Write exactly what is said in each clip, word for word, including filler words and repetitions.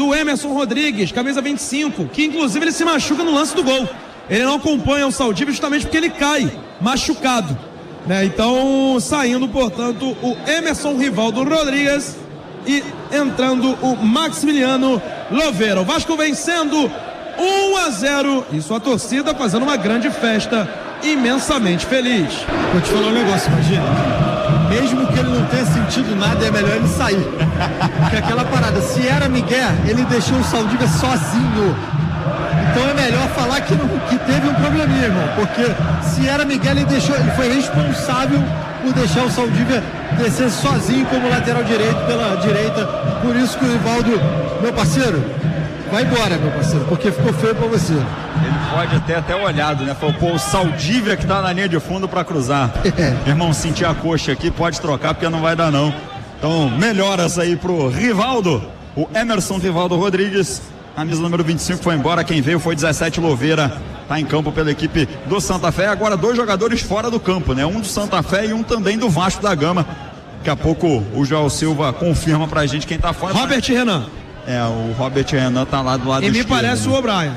do Emerson Rodrigues, camisa vinte e cinco, que inclusive ele se machuca no lance do gol. Ele não acompanha o Saldívia justamente porque ele cai machucado, né? Então, saindo, portanto, o Emerson Rivaldo Rodrigues e entrando o Maximiliano Louveira. O Vasco vencendo um a zero e sua torcida fazendo uma grande festa, imensamente feliz. Vou te falar um negócio, imagina. Mesmo que ele não tenha sentido nada, é melhor ele sair. Porque aquela parada, se era Miguel, ele deixou o Saldívia sozinho. Então é melhor falar que, não, que teve um probleminha, irmão. Porque se era Miguel, ele deixou, ele foi responsável por deixar o Saldívia descer sozinho como lateral direito pela direita. Por isso que o Rivaldo, meu parceiro, vai embora, meu parceiro, porque ficou feio pra você. Ele pode ter até olhado, né? Falou, pô, o Saldívia que tá na linha de fundo pra cruzar. É. Irmão, sentir a coxa aqui, pode trocar porque não vai dar não. Então, melhoras aí pro Rivaldo, o Emerson Rivaldo Rodrigues. Camisa número vinte e cinco foi embora, quem veio foi dezessete, Louveira, tá em campo pela equipe do Santa Fé. Agora dois jogadores fora do campo, né? Um do Santa Fé e um também do Vasco da Gama. Daqui a pouco o João Silva confirma pra gente quem tá fora. Robert Renan. É, o Robert Renan tá lá do lado esquerdo. E me parece o O'Brien.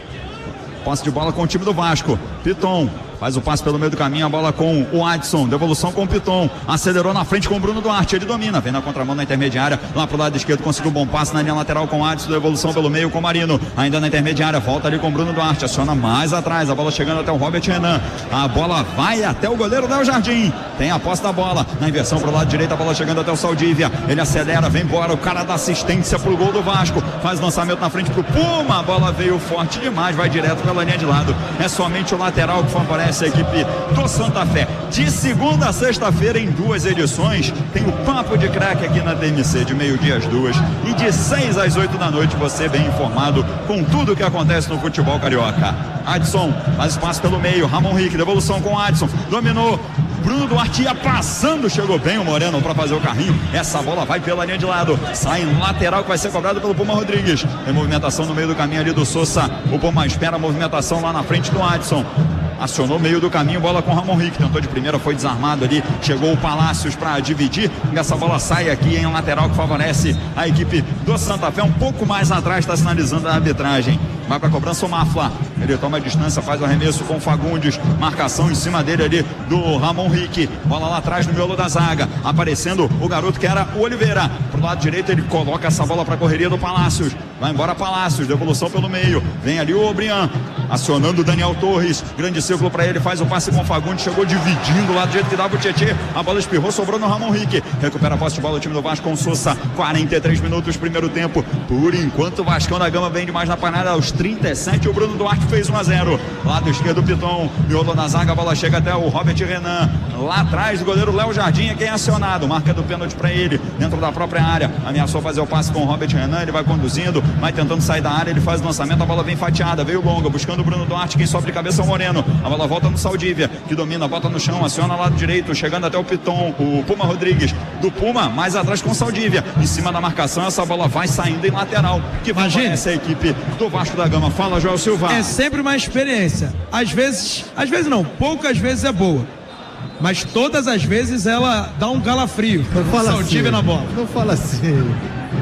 Posse de bola com o time do Vasco. Piton faz o passe pelo meio do caminho, a bola com o Adson, devolução com o Piton, acelerou na frente com o Bruno Duarte, ele domina, vem na contramão na intermediária, lá pro lado esquerdo, conseguiu um bom passe na linha lateral com o Adson, devolução pelo meio com o Marino, ainda na intermediária, volta ali com o Bruno Duarte, aciona mais atrás, a bola chegando até o Robert Renan, a bola vai até o goleiro Léo Jardim, tem a posse da bola, na inversão pro lado direito, a bola chegando até o Saldívia, ele acelera, vem embora, o cara dá assistência pro gol do Vasco, faz lançamento na frente pro Puma, a bola veio forte demais, vai direto pela linha de lado, é somente o lateral que favorece a equipe do Santa Fé. De segunda a sexta-feira, em duas edições, tem o Papo de Craque aqui na T M C, de meio-dia às duas, e de seis às oito da noite, você bem informado com tudo o que acontece no futebol carioca. Adson faz espaço pelo meio, Ramon Rick, devolução com Adson, dominou, Bruno Duarte ia passando, chegou bem o Moreno para fazer o carrinho, essa bola vai pela linha de lado, sai em lateral que vai ser cobrado pelo Puma Rodrigues, tem movimentação no meio do caminho ali do Sousa, o Puma espera a movimentação lá na frente do Adson, acionou o meio do caminho, bola com o Ramon Rick, tentou de primeira, foi desarmado ali, chegou o Palácios para dividir, e essa bola sai aqui em lateral que favorece a equipe do Santa Fé, um pouco mais atrás, está sinalizando a arbitragem, vai para a cobrança o Mafla, ele toma a distância, faz o arremesso com o Fagundes, marcação em cima dele ali do Ramon Rick, bola lá atrás no miolo da zaga, aparecendo o garoto que era o Oliveira, pro lado direito ele coloca essa bola para a correria do Palácios, vai embora Palácios, devolução pelo meio, vem ali o Obrian, acionando o Daniel Torres, grande círculo para ele, faz o passe com o Fagundes, chegou dividindo lá do jeito que dava o Tietê, a bola espirrou, sobrou no Ramon Rick, recupera a posse de bola do time do Vasco com o Sousa, quarenta e três minutos, primeiro tempo, por enquanto o Vascão da Gama vem demais na panela, aos trinta e sete, o Bruno Duarte fez um a zero, lado esquerdo o Piton, miolo na zaga, a bola chega até o Robert Renan, lá atrás o goleiro Léo Jardim é quem é acionado, marca do pênalti para ele, dentro da própria área, ameaçou fazer o passe com o Robert Renan, ele vai conduzindo, vai tentando sair da área, ele faz o lançamento, a bola vem fatiada, veio longa, buscando o Bruno Duarte, quem sobe de cabeça é o Moreno, a bola volta no Saldívia, que domina, bota no chão, aciona lado direito, chegando até o Piton, o Puma Rodrigues, do Puma, mais atrás com o Saldívia, em cima da marcação, essa bola vai saindo em lateral, que favorece a equipe do Vasco da Gama. Fala, Joel Silva. É sempre uma experiência, às vezes, às vezes não, poucas vezes é boa, mas todas as vezes ela dá um calafrio, Saldívia na bola. Não fala assim.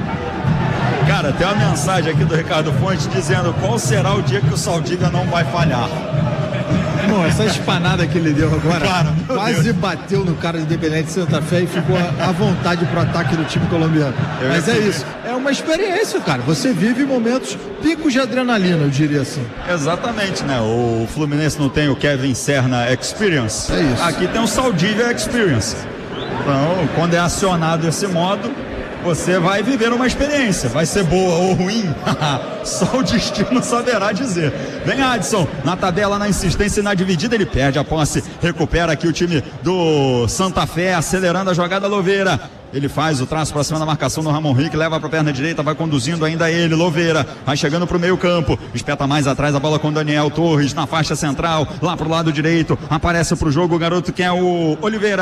Cara, tem uma mensagem aqui do Ricardo Fonte dizendo qual será o dia que o Saldívia não vai falhar. Irmão, essa espanada que ele deu agora, cara, quase Deus. bateu no cara do Independente de Santa Fé e ficou à vontade pro ataque do time colombiano. Eu Mas é sei. isso, é uma experiência, cara. Você vive momentos picos de adrenalina, eu diria assim. Exatamente, né? O Fluminense não tem o Kevin Serna Experience. É isso. Aqui tem o Saldívia Experience. Então, quando é acionado desse modo, você vai viver uma experiência, vai ser boa ou ruim, só o destino saberá dizer. Vem Adson, na tabela, na insistência e na dividida, ele perde a posse, recupera aqui o time do Santa Fé, acelerando a jogada Louveira. Ele faz o traço para cima da marcação do Ramon Rick, leva para a perna direita, vai conduzindo ainda ele, Louveira, vai chegando para o meio campo, espeta mais atrás a bola com Daniel Torres, na faixa central, lá para o lado direito, aparece para o jogo o garoto que é o Oliveira,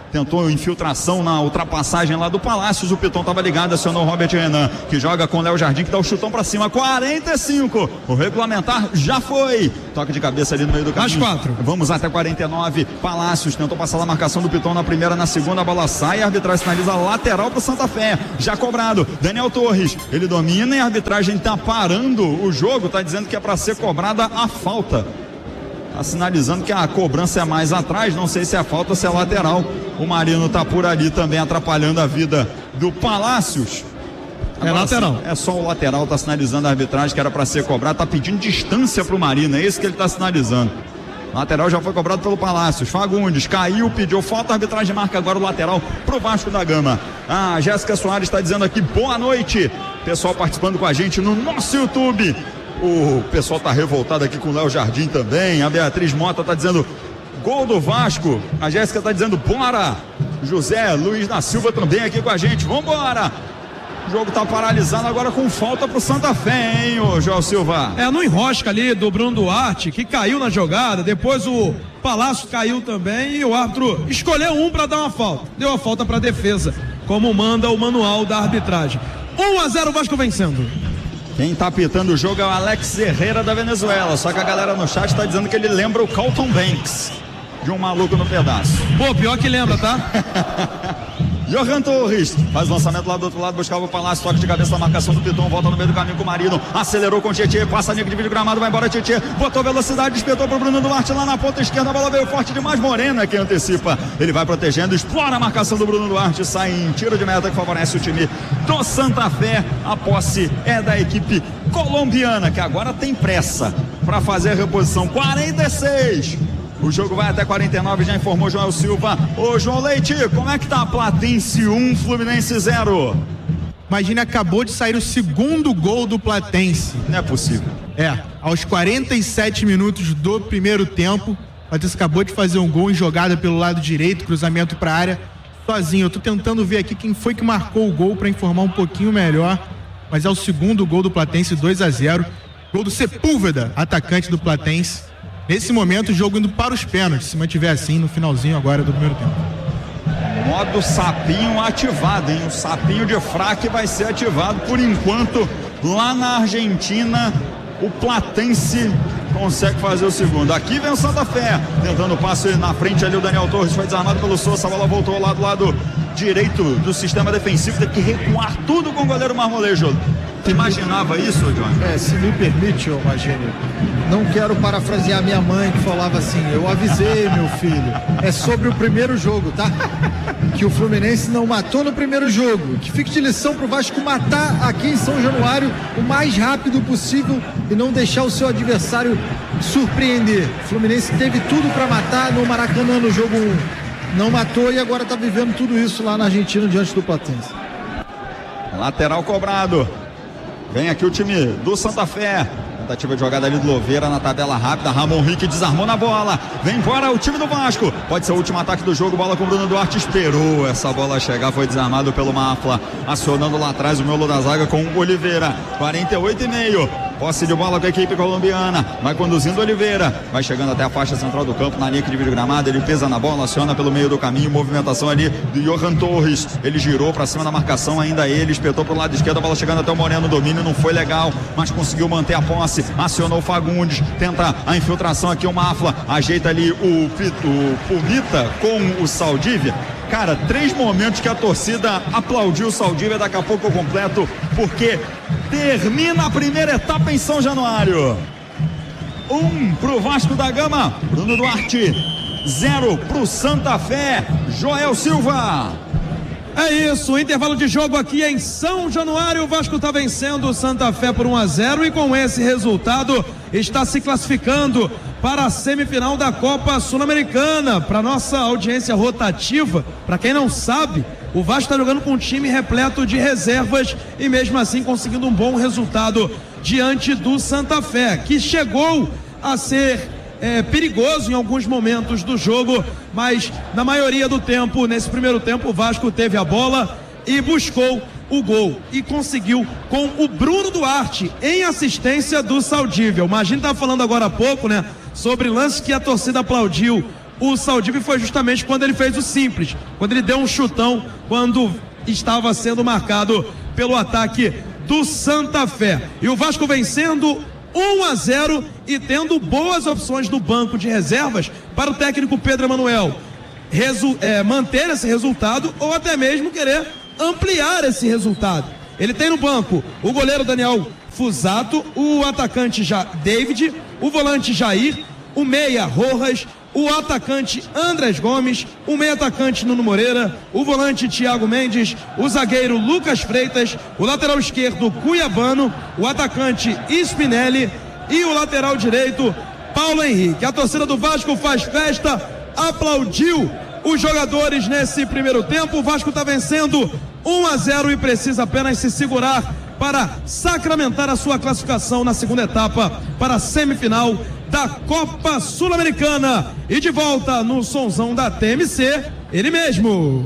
tentou infiltração na ultrapassagem lá do Palácios, o Piton estava ligado, acionou o Robert Renan, que joga com o Léo Jardim, que dá o chutão pra cima, quarenta e cinco, o regulamentar já foi, toque de cabeça ali no meio do caminho. Mais quatro. Vamos até quarenta e nove, Palácios tentou passar a marcação do Piton na primeira, na segunda, a bola sai, a arbitragem sinaliza lateral pro Santa Fé, já cobrado, Daniel Torres, ele domina e a arbitragem tá parando o jogo, tá dizendo que é para ser cobrada a falta. Tá sinalizando que a cobrança é mais atrás, não sei se é falta ou se é lateral. O Marino tá por ali também atrapalhando a vida do Palácios. Agora, é lateral. Sim, é só o lateral, tá sinalizando a arbitragem que era para ser cobrado, tá pedindo distância pro Marino, é isso que ele tá sinalizando. Lateral já foi cobrado pelo Palácios. Fagundes caiu, pediu falta, a arbitragem marca agora o lateral pro Vasco da Gama. A Jéssica Soares está dizendo aqui, boa noite. Pessoal participando com a gente no nosso YouTube. O pessoal está revoltado aqui com o Léo Jardim também. A Beatriz Mota está dizendo gol do Vasco. A Jéssica está dizendo bora. José Luiz da Silva também aqui com a gente. Vambora. O jogo está paralisado agora com falta pro Santa Fé, hein, ô João Silva? É, no enrosca ali do Bruno Duarte, que caiu na jogada. Depois o Palácio caiu também e o árbitro escolheu um para dar uma falta. Deu a falta para defesa, como manda o manual da arbitragem. um a zero Vasco vencendo. Quem tá apitando o jogo é o Alex Herrera da Venezuela, só que a galera no chat tá dizendo que ele lembra o Carlton Banks, de um maluco no pedaço. Pô, pior que lembra, tá? Johan Torres faz lançamento lá do outro lado, buscava o Palácio, toque de cabeça na marcação do Piton, volta no meio do caminho com o Marino, acelerou com o Tietê, passa a linha de vídeo gramado, vai embora Tietê, botou velocidade, espetou pro Bruno Duarte lá na ponta esquerda, a bola veio forte demais, Moreno é quem antecipa, ele vai protegendo, explora a marcação do Bruno Duarte, sai em tiro de meta que favorece o time do Santa Fé. A posse é da equipe colombiana, que agora tem pressa para fazer a reposição. Quarenta e seis, o jogo vai até quarenta e nove, já informou João Silva. Ô João Leite, como é que tá a Platense um, Fluminense zero? Imagina, acabou de sair o segundo gol do Platense. Não é possível. É, aos quarenta e sete minutos do primeiro tempo, o Platense acabou de fazer um gol em jogada pelo lado direito, cruzamento pra área, sozinho. Eu tô tentando ver aqui quem foi que marcou o gol para informar um pouquinho melhor, mas é o segundo gol do Platense, dois a zero. Gol do Sepúlveda, atacante do Platense. Nesse momento, o jogo indo para os pênaltis, se mantiver assim no finalzinho agora do primeiro tempo. Modo sapinho ativado, hein? O sapinho de fraque vai ser ativado por enquanto. Lá na Argentina, o Platense consegue fazer o segundo. Aqui vem o Santa Fé, tentando o passe na frente ali, o Daniel Torres foi desarmado pelo Sousa, a bola voltou lá do lado direito do sistema defensivo, tem que recuar tudo com o goleiro Marmolejo. Você imaginava isso, John? É, se me permite, ô Magênio, não quero parafrasear minha mãe que falava assim, eu avisei, meu filho, é sobre o primeiro jogo, tá? Que o Fluminense não matou no primeiro jogo, que fique de lição pro Vasco matar aqui em São Januário o mais rápido possível e não deixar o seu adversário surpreender. O Fluminense teve tudo para matar no Maracanã no jogo um, não matou e agora tá vivendo tudo isso lá na Argentina diante do Platense. Lateral cobrado. Vem aqui o time do Santa Fé. Tentativa de jogada ali do Louveira na tabela rápida. Ramon Rick desarmou na bola. Vem embora o time do Vasco. Pode ser o último ataque do jogo. Bola com o Bruno Duarte. Esperou essa bola chegar. Foi desarmado pelo Mafla. Acionando lá atrás o miolo da zaga com o Oliveira. quarenta e oito e meio. Posse de bola com a equipe colombiana. Vai conduzindo o Oliveira. Vai chegando até a faixa central do campo. Na linha de vídeo gramado. Ele pesa na bola. Aciona pelo meio do caminho. Movimentação ali do Johan Torres. Ele girou pra cima da marcação. Ainda ele. Espetou pro lado esquerdo. A bola chegando até o Moreno. Domínio não foi legal. Mas conseguiu manter a posse. Acionou o Fagundes. Tenta a infiltração aqui. O Mafla. Ajeita ali o, o Pumita com o Saldívia. Cara, três momentos que a torcida aplaudiu o Saldívia, daqui a pouco eu completo, porque termina a primeira etapa em São Januário. Um pro Vasco da Gama, Bruno Duarte. Zero pro Santa Fé, Joel Silva. É isso, o intervalo de jogo aqui em São Januário. O Vasco está vencendo o Santa Fé por um a zero e com esse resultado está se classificando para a semifinal da Copa Sul-Americana. Para nossa audiência rotativa, para quem não sabe, o Vasco está jogando com um time repleto de reservas e mesmo assim conseguindo um bom resultado diante do Santa Fé, que chegou a ser É, perigoso em alguns momentos do jogo, mas na maioria do tempo, nesse primeiro tempo, o Vasco teve a bola e buscou o gol e conseguiu com o Bruno Duarte em assistência do Saldívia. O Magino estava falando agora há pouco, né, sobre lances que a torcida aplaudiu o Saldivia foi justamente quando ele fez o simples, quando ele deu um chutão, quando estava sendo marcado pelo ataque do Santa Fé. E o Vasco vencendo um a zero e tendo boas opções no banco de reservas para o técnico Pedro Emanuel Resu- é, manter esse resultado ou até mesmo querer ampliar esse resultado. Ele tem no banco o goleiro Daniel Fusato, o atacante já David, o volante Jair, o meia Rojas, o atacante Andrés Gomes, o meia atacante Nuno Moreira, o volante Thiago Mendes, o zagueiro Lucas Freitas, o lateral esquerdo Cuiabano, o atacante Spinelli e o lateral direito Paulo Henrique. A torcida do Vasco faz festa, aplaudiu os jogadores nesse primeiro tempo. O Vasco está vencendo um a zero e precisa apenas se segurar para sacramentar a sua classificação na segunda etapa para a semifinal da Copa Sul-Americana. E de volta no sonzão da T M C, ele mesmo.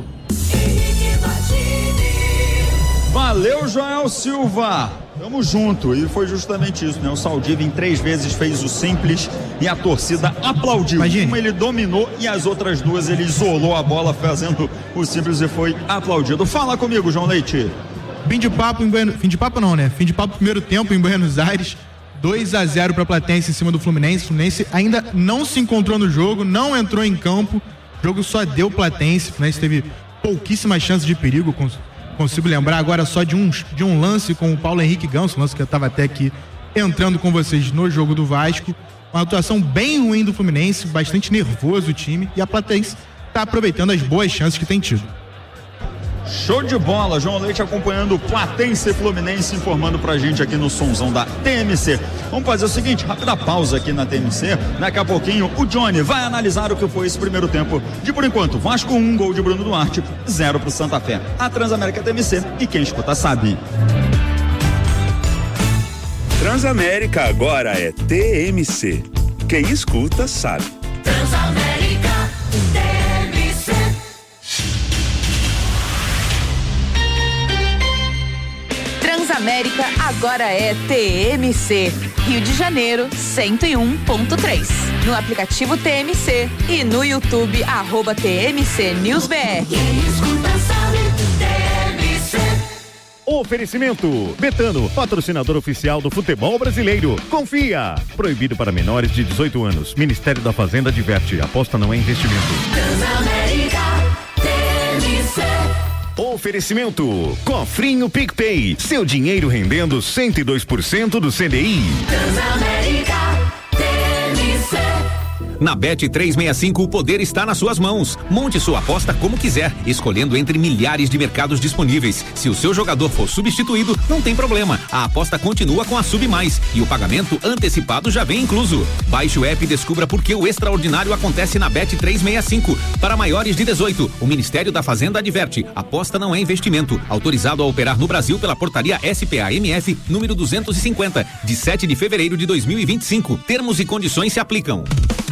Valeu, Joel Silva. Tamo junto. E foi justamente isso, né? O Saldivia em três vezes fez o simples e a torcida aplaudiu. Imagine. Uma ele dominou e as outras duas ele isolou a bola fazendo o simples e foi aplaudido. Fala comigo, João Leite. Fim de papo em Buenos... Fim de papo não, né? Fim de papo primeiro tempo em Buenos Aires. dois a zero para Platense em cima do Fluminense. O Fluminense ainda não se encontrou no jogo, não entrou em campo. O jogo só deu Platense. O Fluminense teve pouquíssimas chances de perigo. Cons- consigo lembrar agora só de um, de um lance com o Paulo Henrique Ganso, lance que eu estava até aqui entrando com vocês no jogo do Vasco. Uma atuação bem ruim do Fluminense, bastante nervoso o time. E a Platense está aproveitando as boas chances que tem tido. Show de bola, João Leite acompanhando o Platense e Fluminense, informando pra gente aqui no sonzão da T M C. Vamos fazer o seguinte, rápida pausa aqui na T M C, daqui a pouquinho o Johnny vai analisar o que foi esse primeiro tempo. De por enquanto, Vasco um, gol de Bruno Duarte, zero pro Santa Fé. A Transamérica T M C e quem escuta sabe. Transamérica agora é T M C. Quem escuta sabe. Transamérica T M C. Transamérica agora é T M C. Rio de Janeiro, cento e um ponto três. No aplicativo T M C e no YouTube, arroba T M C News B R. Quem escuta sabe, T M C. Oferecimento Betano, patrocinador oficial do futebol brasileiro. Confia. Proibido para menores de dezoito anos. Ministério da Fazenda adverte. Aposta não é investimento. Transamérica T M C. Oferecimento Cofrinho PicPay. Seu dinheiro rendendo cento e dois por cento do C D I. Transamérica T M C. Na Bet trezentos e sessenta e cinco, o poder está nas suas mãos. Monte sua aposta como quiser, escolhendo entre milhares de mercados disponíveis. Se o seu jogador for substituído, não tem problema. A aposta continua com a Sub Mais e o pagamento antecipado já vem incluso. Baixe o app e descubra por que o extraordinário acontece na Bet trezentos e sessenta e cinco. Para maiores de dezoito, o Ministério da Fazenda adverte: aposta não é investimento. Autorizado a operar no Brasil pela portaria S P A M F número duzentos e cinquenta, de sete de fevereiro de dois mil e vinte e cinco. Termos e condições se aplicam.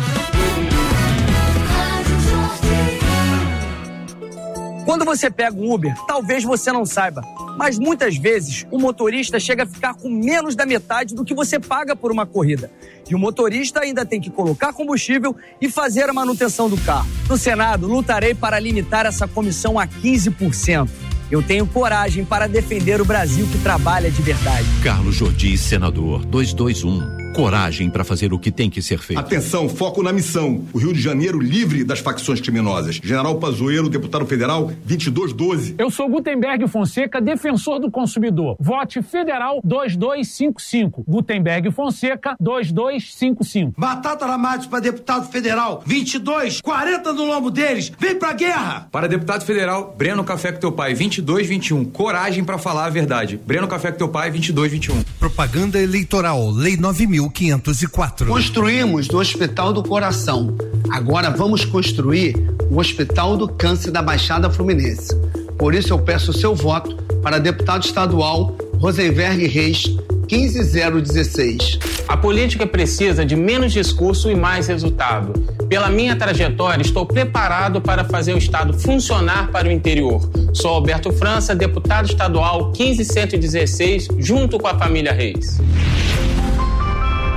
Quando você pega um Uber, talvez você não saiba, mas muitas vezes o motorista chega a ficar com menos da metade do que você paga por uma corrida. E o motorista ainda tem que colocar combustível e fazer a manutenção do carro. No Senado, lutarei para limitar essa comissão a quinze por cento. Eu tenho coragem para defender o Brasil que trabalha de verdade. Carlos Jordi, senador, duzentos e vinte e um. Coragem para fazer o que tem que ser feito. Atenção, foco na missão. O Rio de Janeiro livre das facções criminosas. General Pazuello, deputado federal, vinte e dois doze. Eu sou Gutenberg Fonseca, defensor do consumidor. Vote Federal dois dois cinco cinco. Gutenberg Fonseca dois dois cinco cinco. Batata Ramates para deputado federal, vinte e dois, quarenta no lombo deles. Vem pra guerra! Para deputado federal, Breno Café com teu pai, vinte e dois vinte e um. Coragem para falar a verdade. Breno Café com teu pai, vinte e dois vinte e um. Propaganda eleitoral, Lei nove mil quinhentos e quatro. Construímos o Hospital do Coração. Agora vamos construir o Hospital do Câncer da Baixada Fluminense. Por isso eu peço o seu voto para deputado estadual Rosenberg Reis, quinze zero dezesseis. A política precisa de menos discurso e mais resultado. Pela minha trajetória, estou preparado para fazer o Estado funcionar para o interior. Sou Alberto França, deputado estadual quinze cento e dezesseis, junto com a família Reis.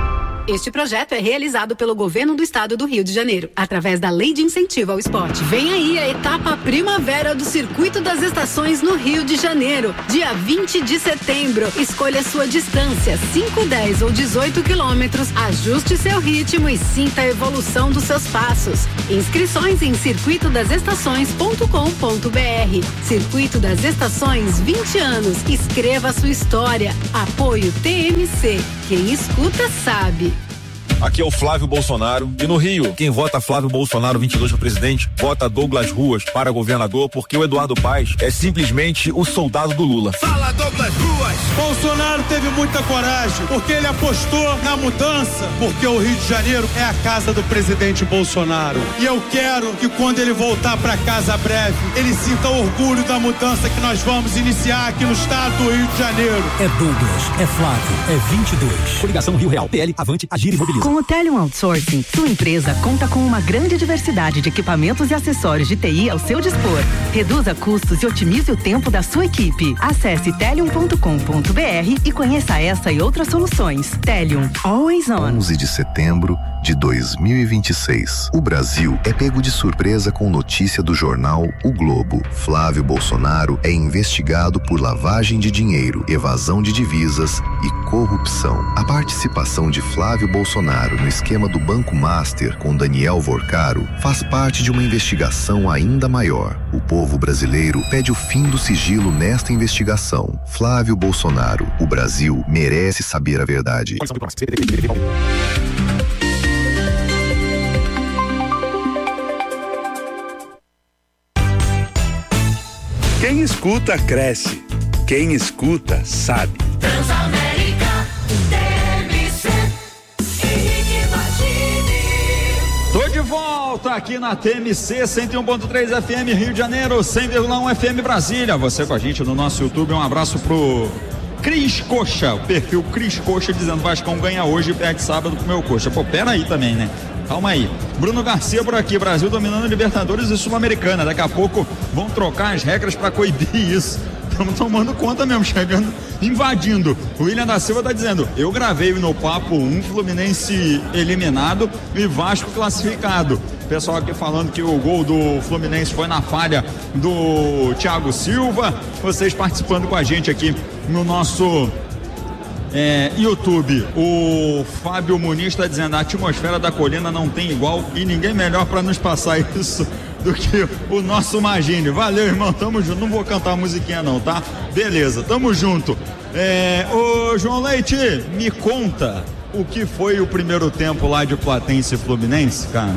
Este projeto é realizado pelo Governo do Estado do Rio de Janeiro, através da Lei de Incentivo ao Esporte. Vem aí a etapa Primavera do Circuito das Estações no Rio de Janeiro, dia vinte de setembro. Escolha sua distância, cinco, dez ou dezoito quilômetros, ajuste seu ritmo e sinta a evolução dos seus passos. Inscrições em circuito das estações ponto com ponto br. Circuito das Estações, vinte anos. Escreva sua história. Apoio T M C. Quem escuta sabe. Aqui é o Flávio Bolsonaro e no Rio, quem vota Flávio Bolsonaro vinte e dois para presidente, vota Douglas Ruas para governador, porque o Eduardo Paes é simplesmente o soldado do Lula. Fala, Douglas Ruas! Bolsonaro teve muita coragem, porque ele apostou na mudança, porque o Rio de Janeiro é a casa do presidente Bolsonaro. E eu quero que quando ele voltar para casa breve, ele sinta orgulho da mudança que nós vamos iniciar aqui no estado do Rio de Janeiro. É Douglas, é Flávio, é vinte e dois. Coligação Rio Real, P L, Avante, Agir e Mobiliza. Com o Telium Outsourcing, sua empresa conta com uma grande diversidade de equipamentos e acessórios de T I ao seu dispor. Reduza custos e otimize o tempo da sua equipe. Acesse telium ponto com ponto br e conheça essa e outras soluções. Telium, always on. onze de setembro de dois mil e vinte e seis. O Brasil é pego de surpresa com notícia do jornal O Globo. Flávio Bolsonaro é investigado por lavagem de dinheiro, evasão de divisas e corrupção. A participação de Flávio Bolsonaro no esquema do Banco Master com Daniel Vorcaro faz parte de uma investigação ainda maior. O povo brasileiro pede o fim do sigilo nesta investigação. Flávio Bolsonaro, o Brasil merece saber a verdade. Quem escuta, cresce. Quem escuta, sabe. Transamérica, T M C, Henrique Martini. Tô de volta aqui na T M C cento e um ponto três F M Rio de Janeiro, cem vírgula um F M Brasília. Você com a gente no nosso YouTube. Um abraço pro Cris Coxa, o perfil Cris Coxa, dizendo: Vascão ganha hoje e perde sábado pro meu Coxa. Pô, pera aí também, né? Calma aí. Bruno Garcia por aqui, Brasil dominando Libertadores e Sul-Americana. Daqui a pouco vão trocar as regras para coibir isso. Estamos tomando conta mesmo, chegando, invadindo. O William da Silva tá dizendo: eu gravei no Papo um, Fluminense eliminado e Vasco classificado. Pessoal aqui falando que o gol do Fluminense foi na falha do Thiago Silva. Vocês participando com a gente aqui no nosso É, YouTube. O Fábio Muniz está dizendo: a atmosfera da colina não tem igual e ninguém melhor para nos passar isso do que o nosso Magine. Valeu, irmão, tamo junto. Não vou cantar a musiquinha não, tá? Beleza, tamo junto. É, ô João Leite, me conta o que foi o primeiro tempo lá de Platense e Fluminense, cara.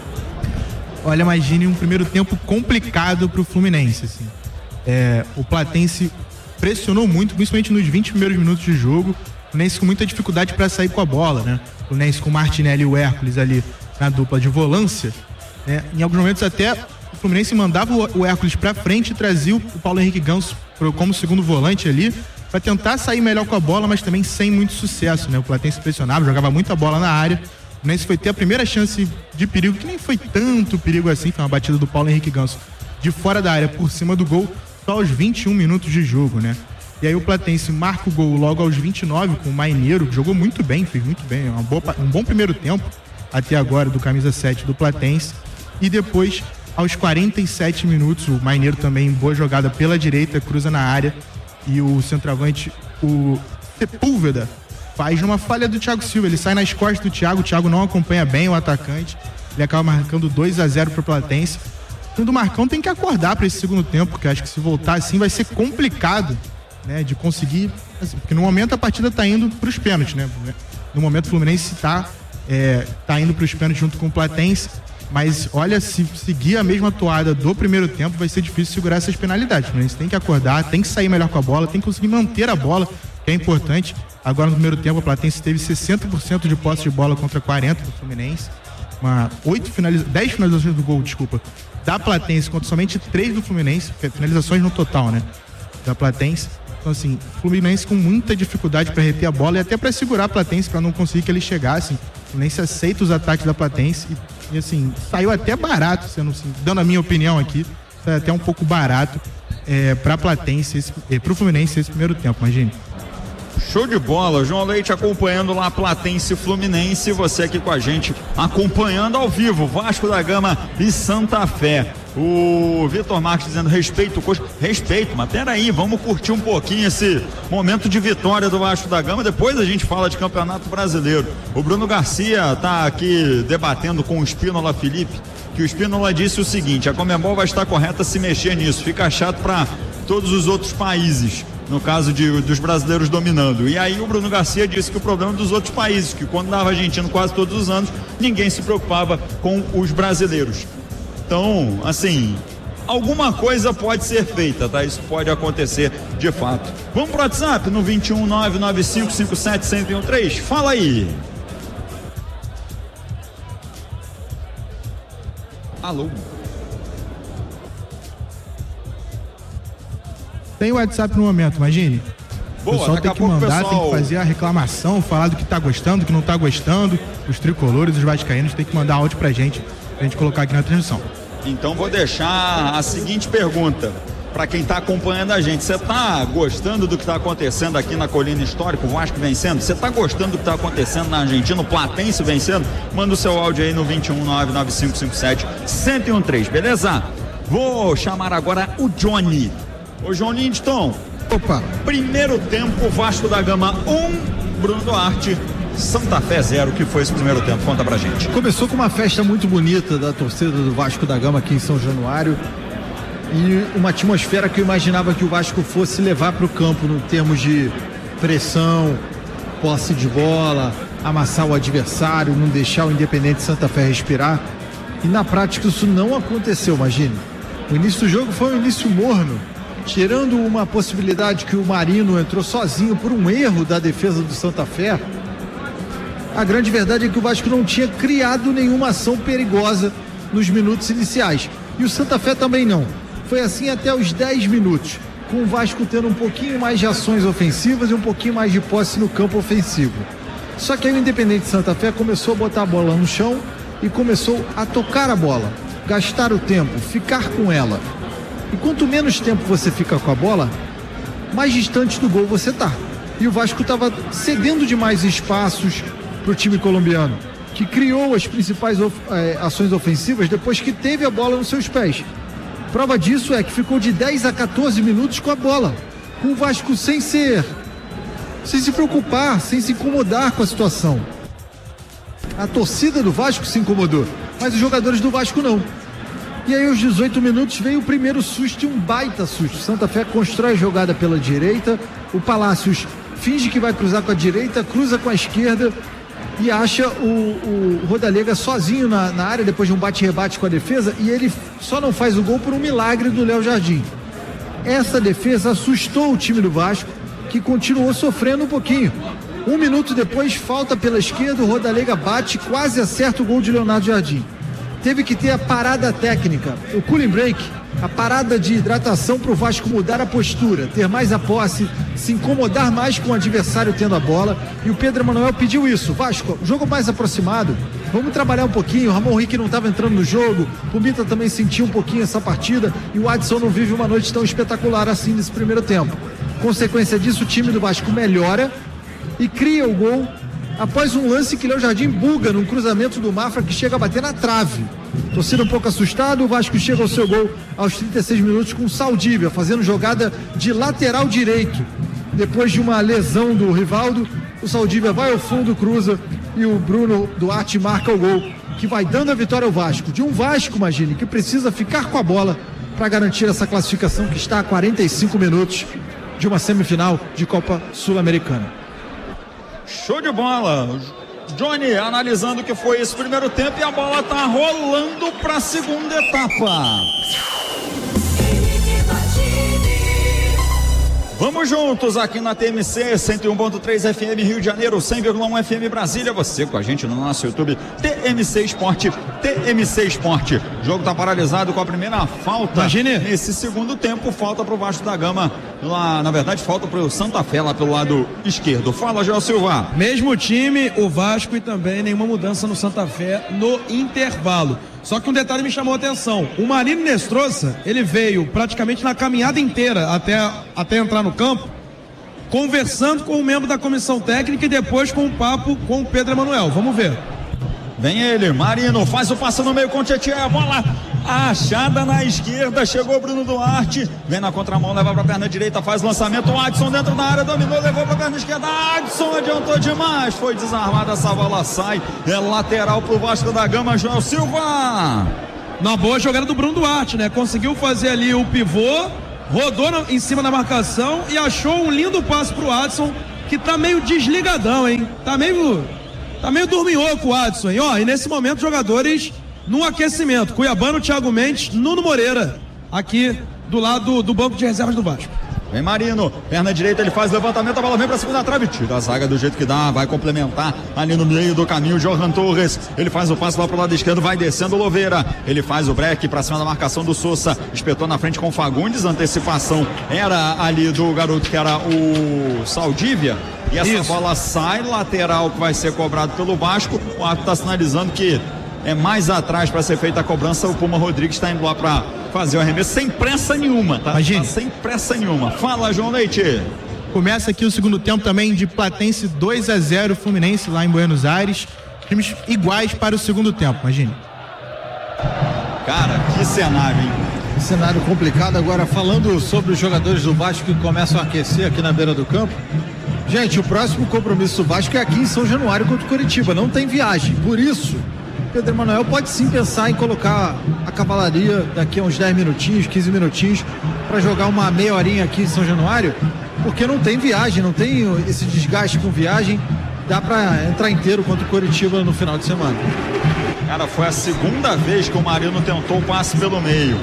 Olha, imagine um primeiro tempo complicado pro Fluminense, assim. É, o Platense pressionou muito, principalmente nos vinte primeiros minutos de jogo. O Fluminense com muita dificuldade para sair com a bola, né? O Fluminense com o Martinelli e o Hércules ali na dupla de volância, né? Em alguns momentos até o Fluminense mandava o Hércules para frente e trazia o Paulo Henrique Ganso como segundo volante ali para tentar sair melhor com a bola, mas também sem muito sucesso, né? O Platense pressionava, jogava muita bola na área. O Fluminense foi ter a primeira chance de perigo, que nem foi tanto perigo assim, foi uma batida do Paulo Henrique Ganso de fora da área por cima do gol, só aos vinte e um minutos de jogo, né? E aí o Platense marca o gol logo aos vinte e nove com o Maineiro, que jogou muito bem, fez muito bem, uma boa, um bom primeiro tempo até agora do camisa sete do Platense. E depois, aos quarenta e sete minutos, o Maineiro também, boa jogada pela direita, cruza na área e o centroavante, o Sepúlveda, faz numa falha do Thiago Silva, ele sai nas costas do Thiago, o Thiago não acompanha bem o atacante, ele acaba marcando dois a zero para o Platense. O do Marcão tem que acordar para esse segundo tempo, porque acho que se voltar assim vai ser complicado, né, de conseguir, assim, porque no momento a partida tá indo para os pênaltis, né? No momento o Fluminense tá, é, tá indo para os pênaltis junto com o Platense, mas olha, se seguir a mesma toada do primeiro tempo vai ser difícil segurar essas penalidades. O Fluminense tem que acordar, tem que sair melhor com a bola, tem que conseguir manter a bola, que é importante. Agora no primeiro tempo a Platense teve sessenta por cento de posse de bola contra quarenta por cento do Fluminense, uma oito finaliza, dez finalizações do gol, desculpa, da Platense contra somente três do Fluminense, finalizações no total, né, da Platense. Então assim, o Fluminense com muita dificuldade para reter a bola e até para segurar a Platense, para não conseguir que eles chegassem. O Fluminense aceita os ataques da Platense e, e assim, saiu até barato, sendo assim, dando a minha opinião aqui, saiu até um pouco barato é, para a Platense, esse, é, para o Fluminense esse primeiro tempo, imagine. Show de bola, João Leite acompanhando lá Platense Fluminense, você aqui com a gente acompanhando ao vivo Vasco da Gama e Santa Fé. O Vitor Marques dizendo respeito, coxa, respeito, mas peraí, vamos curtir um pouquinho esse momento de vitória do Vasco da Gama, depois a gente fala de Campeonato Brasileiro. O Bruno Garcia tá aqui debatendo com o Spínola Felipe, que o Spínola disse o seguinte: a Conmebol vai estar correta se mexer nisso, fica chato para todos os outros países, no caso de, dos brasileiros dominando. E aí o Bruno Garcia disse que o problema dos outros países, que quando dava argentino quase todos os anos, ninguém se preocupava com os brasileiros. Então, assim, alguma coisa pode ser feita, tá? Isso pode acontecer de fato. Vamos pro WhatsApp no vinte e um, nove nove cinco cinco sete, um zero um três. Fala aí. Alô. Tem o WhatsApp no momento, imagine. Boa, o pessoal tem que mandar, pessoal... tem que fazer a reclamação, falar do que tá gostando, do que não tá gostando. Os tricolores, os vascaínos tem que mandar áudio pra gente, pra gente colocar aqui na transmissão. Então vou deixar a seguinte pergunta para quem está acompanhando a gente: você está gostando do que está acontecendo aqui na Colina Histórica, o Vasco vencendo? Você está gostando do que está acontecendo na Argentina, o Platense vencendo? Manda o seu áudio aí no vinte e um, nove nove cinco cinco sete, um zero um três, beleza? Vou chamar agora o Johnny. Ô João Lindton. Opa. Primeiro tempo, Vasco da Gama um, Bruno Duarte, Santa Fé zero. Que foi esse primeiro tempo? Conta pra gente. Começou com uma festa muito bonita da torcida do Vasco da Gama aqui em São Januário e uma atmosfera que eu imaginava que o Vasco fosse levar para o campo no termos de pressão, posse de bola, amassar o adversário, não deixar o Independente Santa Fé respirar, e na prática isso não aconteceu, imagine. O início do jogo foi um início morno, tirando uma possibilidade que o Marino entrou sozinho por um erro da defesa do Santa Fé. A grande verdade é que o Vasco não tinha criado nenhuma ação perigosa nos minutos iniciais. E o Santa Fé também não. Foi assim até os dez minutos, com o Vasco tendo um pouquinho mais de ações ofensivas e um pouquinho mais de posse no campo ofensivo. Só que aí o Independente Santa Fé começou a botar a bola no chão e começou a tocar a bola, gastar o tempo, ficar com ela. E quanto menos tempo você fica com a bola, mais distante do gol você tá. E o Vasco estava cedendo demais espaços para o time colombiano, que criou as principais of, é, ações ofensivas depois que teve a bola nos seus pés. Prova disso é que ficou de dez a quatorze minutos com a bola, com o Vasco sem ser, sem se preocupar, sem se incomodar com a situação. A torcida do Vasco se incomodou, mas os jogadores do Vasco não. E aí aos dezoito minutos veio o primeiro susto, e um baita susto. Santa Fé constrói a jogada pela direita, o Palácios finge que vai cruzar com a direita, cruza com a esquerda e acha o, o Rodalega sozinho na, na área depois de um bate-rebate com a defesa, e ele só não faz o gol por um milagre do Léo Jardim. Essa defesa assustou o time do Vasco, que continuou sofrendo um pouquinho. Um minuto depois, falta pela esquerda, o Rodalega bate, quase acerta o gol de Leonardo Jardim. Teve que ter a parada técnica, o cooling break, a parada de hidratação para o Vasco mudar a postura, ter mais a posse, se incomodar mais com o adversário tendo a bola, e o Pedro Emanuel pediu isso. Vasco, jogo mais aproximado, vamos trabalhar um pouquinho. O Ramon Henrique não estava entrando no jogo, o Mita também sentiu um pouquinho essa partida, e o Adson não vive uma noite tão espetacular assim nesse primeiro tempo. Consequência disso, o time do Vasco melhora e cria o gol após um lance que Léo Jardim buga num cruzamento do Mafra que chega a bater na trave. Torcida um pouco assustada, o Vasco chega ao seu gol aos trinta e seis minutos com o Saldívia, fazendo jogada de lateral direito. Depois de uma lesão do Rivaldo, o Saldívia vai ao fundo, cruza, e o Bruno Duarte marca o gol, que vai dando a vitória ao Vasco. De um Vasco, imagine, que precisa ficar com a bola para garantir essa classificação que está a quarenta e cinco minutos de uma semifinal de Copa Sul-Americana. Show de bola. Johnny analisando o que foi esse primeiro tempo, e a bola tá rolando para a segunda etapa. Vamos juntos aqui na T M C cento e um ponto três F M Rio de Janeiro, cem vírgula um F M Brasília. Você com a gente no nosso YouTube, T M C Esporte, T M C Esporte. O jogo tá paralisado com a primeira falta. Imagine. Nesse segundo tempo, falta pro Vasco da Gama, lá, na verdade, falta pro Santa Fé lá pelo lado esquerdo. Fala, João Silva. Mesmo time, o Vasco, e também nenhuma mudança no Santa Fé no intervalo. Só que um detalhe me chamou a atenção. O Marino Nestroça, ele veio praticamente na caminhada inteira até, até entrar no campo, conversando com um membro da comissão técnica e depois com um papo com o Pedro Emanuel. Vamos ver. Vem ele, Marino, faz o passe no meio com o Tietê, a bola achada na esquerda, chegou Bruno Duarte, vem na contramão, leva pra perna direita, faz o lançamento, o Adson dentro da área, dominou, levou pra perna esquerda, Adson adiantou demais, foi desarmada, essa bola sai, é lateral pro Vasco da Gama, Joel Silva. Na boa jogada do Bruno Duarte, né? Conseguiu fazer ali o pivô, rodou no, em cima da marcação e achou um lindo passe pro Adson, que tá meio desligadão, hein? Tá meio... Tá meio dorminhoco o Adson, hein? Ó, e nesse momento, jogadores no aquecimento. Cuiabano, Thiago Mendes, Nuno Moreira, aqui do lado do banco de reservas do Vasco. Vem Marino, perna direita, ele faz levantamento, a bola vem pra segunda trave, tira a zaga do jeito que dá, vai complementar ali no meio do caminho, Johan Torres, ele faz o passe lá pro lado esquerdo, vai descendo o Louveira, ele faz o break pra cima da marcação do Sousa, espetou na frente com o Fagundes, antecipação era ali do garoto que era o Saldívia, e essa Isso. bola sai, lateral que vai ser cobrado pelo Vasco, o árbitro tá sinalizando que é mais atrás para ser feita a cobrança, o Puma Rodrigues está indo lá para fazer o arremesso sem pressa nenhuma, tá? Imagine. Tá sem pressa nenhuma. Fala, João Leite. Começa aqui o segundo tempo também de Platense dois a zero Fluminense lá em Buenos Aires. Times iguais para o segundo tempo, imagine. Cara, que cenário, hein? Que cenário complicado. Agora, falando sobre os jogadores do Vasco que começam a aquecer aqui na beira do campo. Gente, o próximo compromisso do Vasco é aqui em São Januário contra o Coritiba. Não tem viagem. Por isso, Pedro Emanuel pode sim pensar em colocar a cavalaria daqui a uns dez minutinhos, quinze minutinhos, para jogar uma meia horinha aqui em São Januário, porque não tem viagem, não tem esse desgaste com viagem, dá para entrar inteiro contra o Coritiba no final de semana. Cara, foi a segunda vez que o Marino tentou o passe pelo meio.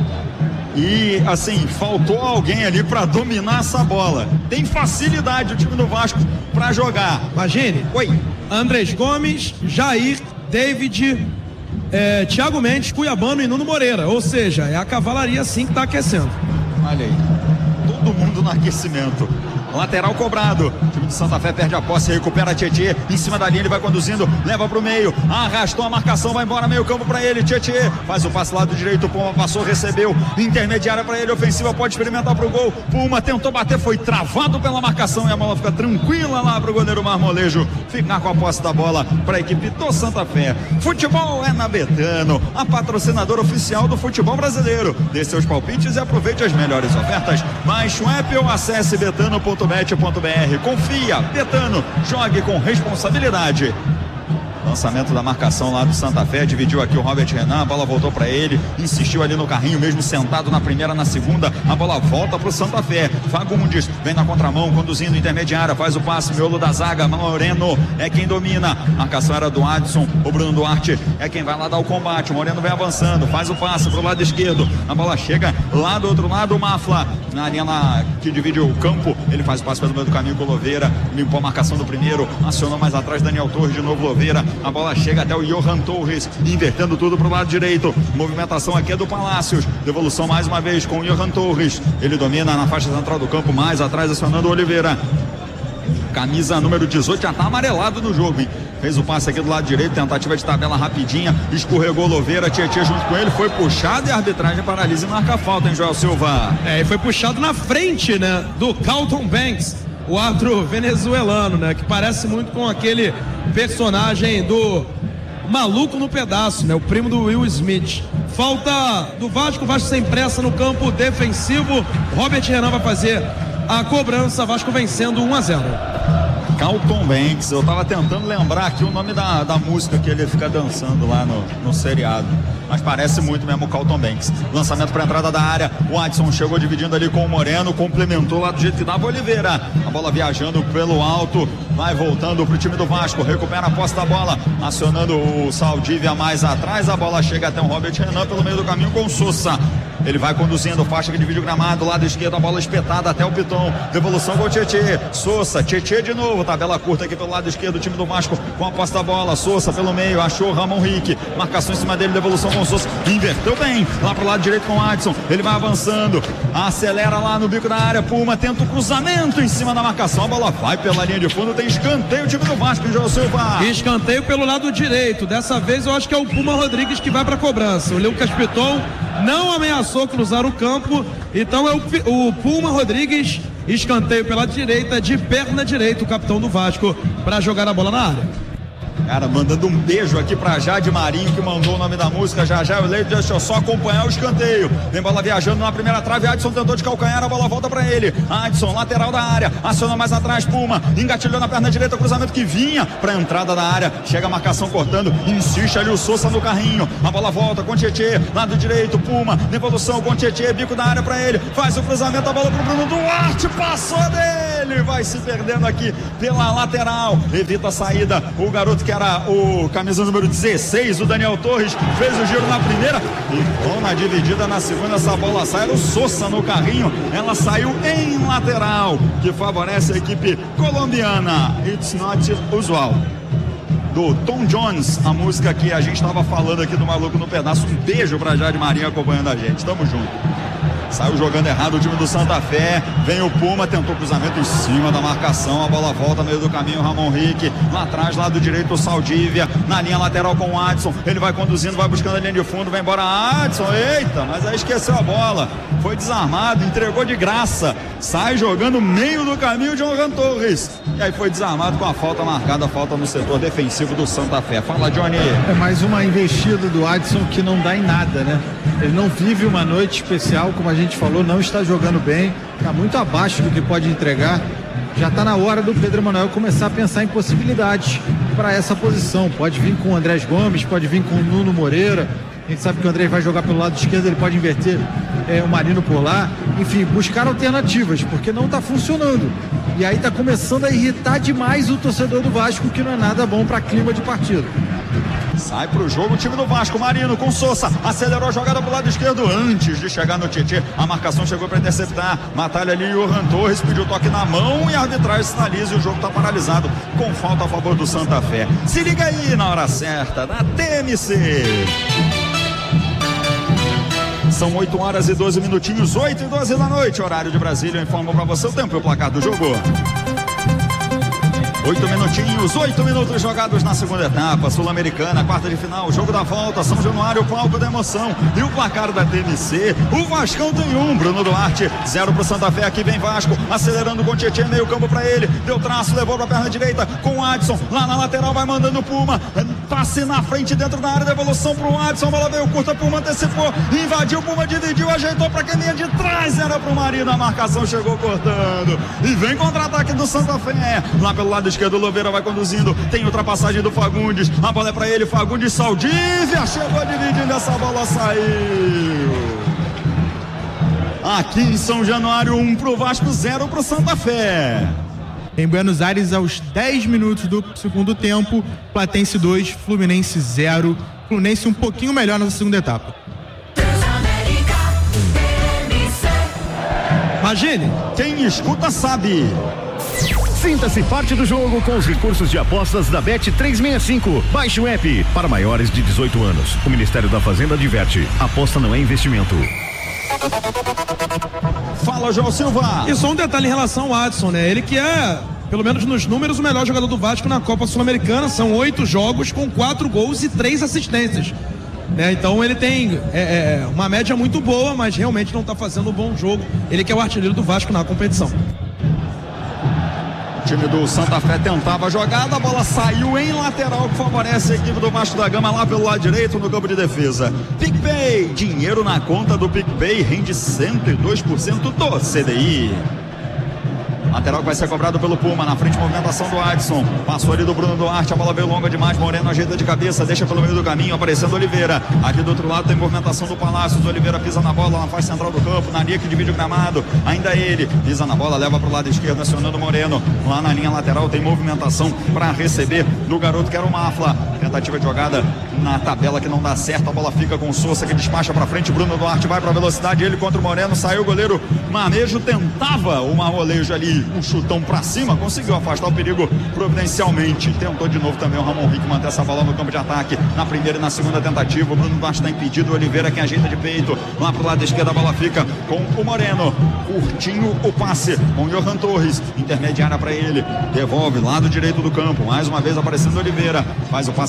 E, assim, faltou alguém ali para dominar essa bola. Tem facilidade o time do Vasco para jogar. Imagine. Oi. Andrés Gomes, Jair, David, é, Thiago Mendes, Cuiabano e Nuno Moreira. Ou seja, é a cavalaria sim que está aquecendo. Olha aí, todo mundo no aquecimento. Lateral cobrado, o time de Santa Fé perde a posse, recupera Tietê, em cima da linha ele vai conduzindo, leva pro meio, arrastou a marcação, vai embora, meio campo pra ele, Tietê, faz o passe lado direito, Puma passou, recebeu, intermediária pra ele, ofensiva, pode experimentar pro gol, Puma tentou bater, foi travado pela marcação e a bola fica tranquila lá pro goleiro Marmolejo, ficar com a posse da bola pra equipe do Santa Fé. Futebol é na Betano, a patrocinadora oficial do futebol brasileiro. Dê seus palpites e aproveite as melhores ofertas. Baixe o app ou acesse betano ponto bet ponto br. Confia, Betano, jogue com responsabilidade. Lançamento da marcação lá do Santa Fé, dividiu aqui o Robert Renan, a bola voltou para ele, insistiu ali no carrinho, mesmo sentado na primeira, na segunda, a bola volta pro Santa Fé, Fagundes vem na contramão, conduzindo intermediária, faz o passe, miolo da zaga, Moreno é quem domina, marcação era do Adson, o Bruno Duarte é quem vai lá dar o combate, o Moreno vem avançando, faz o passe pro lado esquerdo, a bola chega lá do outro lado, o Mafla, na linha na, que divide o campo, ele faz o passe pelo meio do caminho com o Louveira, limpou a marcação do primeiro, acionou mais atrás Daniel Torres, de novo Louveira, a bola chega até o Johan Torres, invertendo tudo pro lado direito, movimentação aqui é do Palácios, devolução mais uma vez com o Johan Torres, ele domina na faixa central do campo, mais atrás acionando o Oliveira, camisa número dezoito, já tá amarelado no jogo, hein? Fez o passe aqui do lado direito, tentativa de tabela rapidinha, escorregou Louveira, Tietê junto com ele, foi puxado e a arbitragem paralisa e marca a falta, hein, Joel Silva? É, e foi puxado na frente, né, do Carlton Banks, o árbitro venezuelano, né, que parece muito com aquele personagem do Maluco no Pedaço, né, o primo do Will Smith. Falta do Vasco, Vasco sem pressa no campo defensivo, Robert Renan vai fazer a cobrança, Vasco vencendo um a zero. Carlton Banks, eu tava tentando lembrar aqui o nome da, da música que ele fica dançando lá no, no seriado, mas parece muito mesmo o Carlton Banks. Lançamento para entrada da área, o Adson chegou dividindo ali com o Moreno, complementou lá do jeito que dava Oliveira, a bola viajando pelo alto, vai voltando pro time do Vasco, recupera a posse da bola, acionando o Saldívia mais atrás, a bola chega até o Robert Renan pelo meio do caminho com o Sousa. Ele vai conduzindo, faixa que divide o gramado, lado esquerdo, a bola espetada até o Piton, devolução com o Tietê, Sousa, Tietê de novo, tabela curta aqui pelo lado esquerdo, o time do Vasco com a posse da bola, Sousa pelo meio, achou Ramon Rick, marcação em cima dele, devolução com o Sousa, inverteu bem, lá pro lado direito com o Adson, ele vai avançando, acelera lá no bico da área, Puma tenta o cruzamento em cima da marcação, a bola vai pela linha de fundo, tem escanteio o time do Vasco, hein, João Silva? Escanteio pelo lado direito, dessa vez eu acho que é o Puma Rodrigues que vai pra cobrança, o Lucas Piton não ameaçou cruzar o campo, então é o, o Puma Rodrigues Escanteio pela direita, de perna direita, o capitão do Vasco para jogar a bola na área. Cara, mandando um beijo aqui pra Jade Marinho, que mandou o nome da música. Já já eu leio, deixa eu só acompanhar o escanteio. Vem bola viajando na primeira trave, Adson tentou de calcanhar, a bola volta pra ele. Adson, lateral da área, aciona mais atrás, Puma, engatilhou na perna direita, cruzamento que vinha pra entrada da área, chega a marcação cortando, insiste ali o Sousa no carrinho, a bola volta com o Tietê, lado direito, Puma, devolução com o Tietê, bico da área pra ele, faz o cruzamento, a bola pro Bruno Duarte, passou dele, vai se perdendo aqui pela lateral, evita a saída, o garoto que era o camisa número dezesseis, o Daniel Torres, fez o giro na primeira e com na dividida na segunda, essa bola sai, era o Sousa no carrinho, ela saiu em lateral, que favorece a equipe colombiana. It's not usual. Do Tom Jones, a música que a gente estava falando aqui do Maluco no Pedaço. Um beijo pra Jade Marinho acompanhando a gente, tamo junto. Saiu jogando errado o time do Santa Fé, vem o Puma, tentou cruzamento em cima da marcação, a bola volta no meio do caminho, Ramon Rick, lá atrás, lado direito, o Saldívia, na linha lateral com o Adson, ele vai conduzindo, vai buscando a linha de fundo, vai embora Adson, eita, mas aí esqueceu a bola, foi desarmado, entregou de graça, sai jogando meio do caminho de Johan Torres, e aí foi desarmado com a falta marcada, a falta no setor defensivo do Santa Fé. Fala, Johnny. É mais uma investida do Adson que não dá em nada, né? Ele não vive uma noite especial, como a gente falou, não está jogando bem, está muito abaixo do que pode entregar. Já está na hora do Pedro Emanuel começar a pensar em possibilidades para essa posição. Pode vir com o Andrés Gomes, pode vir com o Nuno Moreira. A gente sabe que o Andrés vai jogar pelo lado esquerdo, ele pode inverter é, o Marino por lá. Enfim, buscar alternativas, porque não está funcionando. E aí está começando a irritar demais o torcedor do Vasco, que não é nada bom para clima de partida. Sai pro jogo o time do Vasco, Marino com Sousa, acelerou a jogada pro lado esquerdo antes de chegar no Tietê, a marcação chegou para interceptar, batalha ali o Johan Torres, pediu toque na mão e a arbitragem sinaliza e o jogo tá paralisado com falta a favor do Santa Fé. Se liga aí na hora certa, na T M C. São oito horas e doze minutinhos, oito e doze da noite, horário de Brasília, eu informo para você o tempo e o placar do jogo. Oito minutinhos, oito minutos jogados na segunda etapa, Sul-Americana, quarta de final, jogo da volta, São Januário, palco da emoção, e o placar da T M C, o Vascão tem um, Bruno Duarte, zero pro Santa Fé, aqui vem Vasco, acelerando com o Tietê, meio campo pra ele, deu traço, levou pra perna direita, com o Adson, lá na lateral vai mandando o Puma, passe na frente dentro da área, devolução pro Adson, bola veio curta, Puma antecipou, invadiu, Puma dividiu, ajeitou pra quem vinha de trás, era pro Marino, a marcação chegou cortando, e vem contra-ataque do Santa Fé, lá pelo lado esquerdo, o Louveira vai conduzindo, tem ultrapassagem do Fagundes, a bola é pra ele, Fagundes, Saldívia, chegou dividindo, essa bola saiu. Aqui em São Januário, um pro Vasco, zero pro Santa Fé. Em Buenos Aires, aos dez minutos do segundo tempo, Platense dois, Fluminense zero, Fluminense um pouquinho melhor nessa segunda etapa. Imagine, quem escuta sabe. Sinta-se parte do jogo com os recursos de apostas da Bet trezentos e sessenta e cinco. Baixe o app para maiores de dezoito anos. O Ministério da Fazenda adverte: aposta não é investimento. Fala, João Silva. E só um detalhe em relação ao Adson, né? Ele que é, pelo menos nos números, o melhor jogador do Vasco na Copa Sul-Americana. São oito jogos com quatro gols e três assistências. É, então ele tem é, é, uma média muito boa, mas realmente não está fazendo um bom jogo. Ele que é o artilheiro do Vasco na competição. O time do Santa Fé tentava a jogada, a bola saiu em lateral, que favorece a equipe do Vasco da Gama lá pelo lado direito no campo de defesa. PicPay, dinheiro na conta do PicPay, rende cento e dois por cento do C D I. Lateral que vai ser cobrado pelo Puma, na frente movimentação do Adson, passou ali do Bruno Duarte, a bola veio longa demais, Moreno ajeita de cabeça, deixa pelo meio do caminho, aparecendo Oliveira, aqui do outro lado tem movimentação do Palácios, Oliveira pisa na bola, na faixa central do campo, na linha que divide o gramado, ainda ele, pisa na bola, leva pro lado esquerdo, acionando Moreno, lá na linha lateral tem movimentação para receber do garoto que era o Mafla, tentativa de jogada na tabela que não dá certo, a bola fica com o Sousa que despacha para frente, Bruno Duarte vai para velocidade, ele contra o Moreno, saiu o goleiro Manejo, tentava o marmolejo ali, um chutão pra cima, conseguiu afastar o perigo providencialmente, tentou de novo também o Ramon Rick manter essa bola no campo de ataque, na primeira e na segunda tentativa, o Bruno Duarte está impedido, o Oliveira quem ajeita de peito, lá pro lado esquerdo a bola fica com o Moreno, curtinho o passe com o Johan Torres, intermediária para ele, devolve lado direito do campo, mais uma vez aparecendo o Oliveira, faz o passe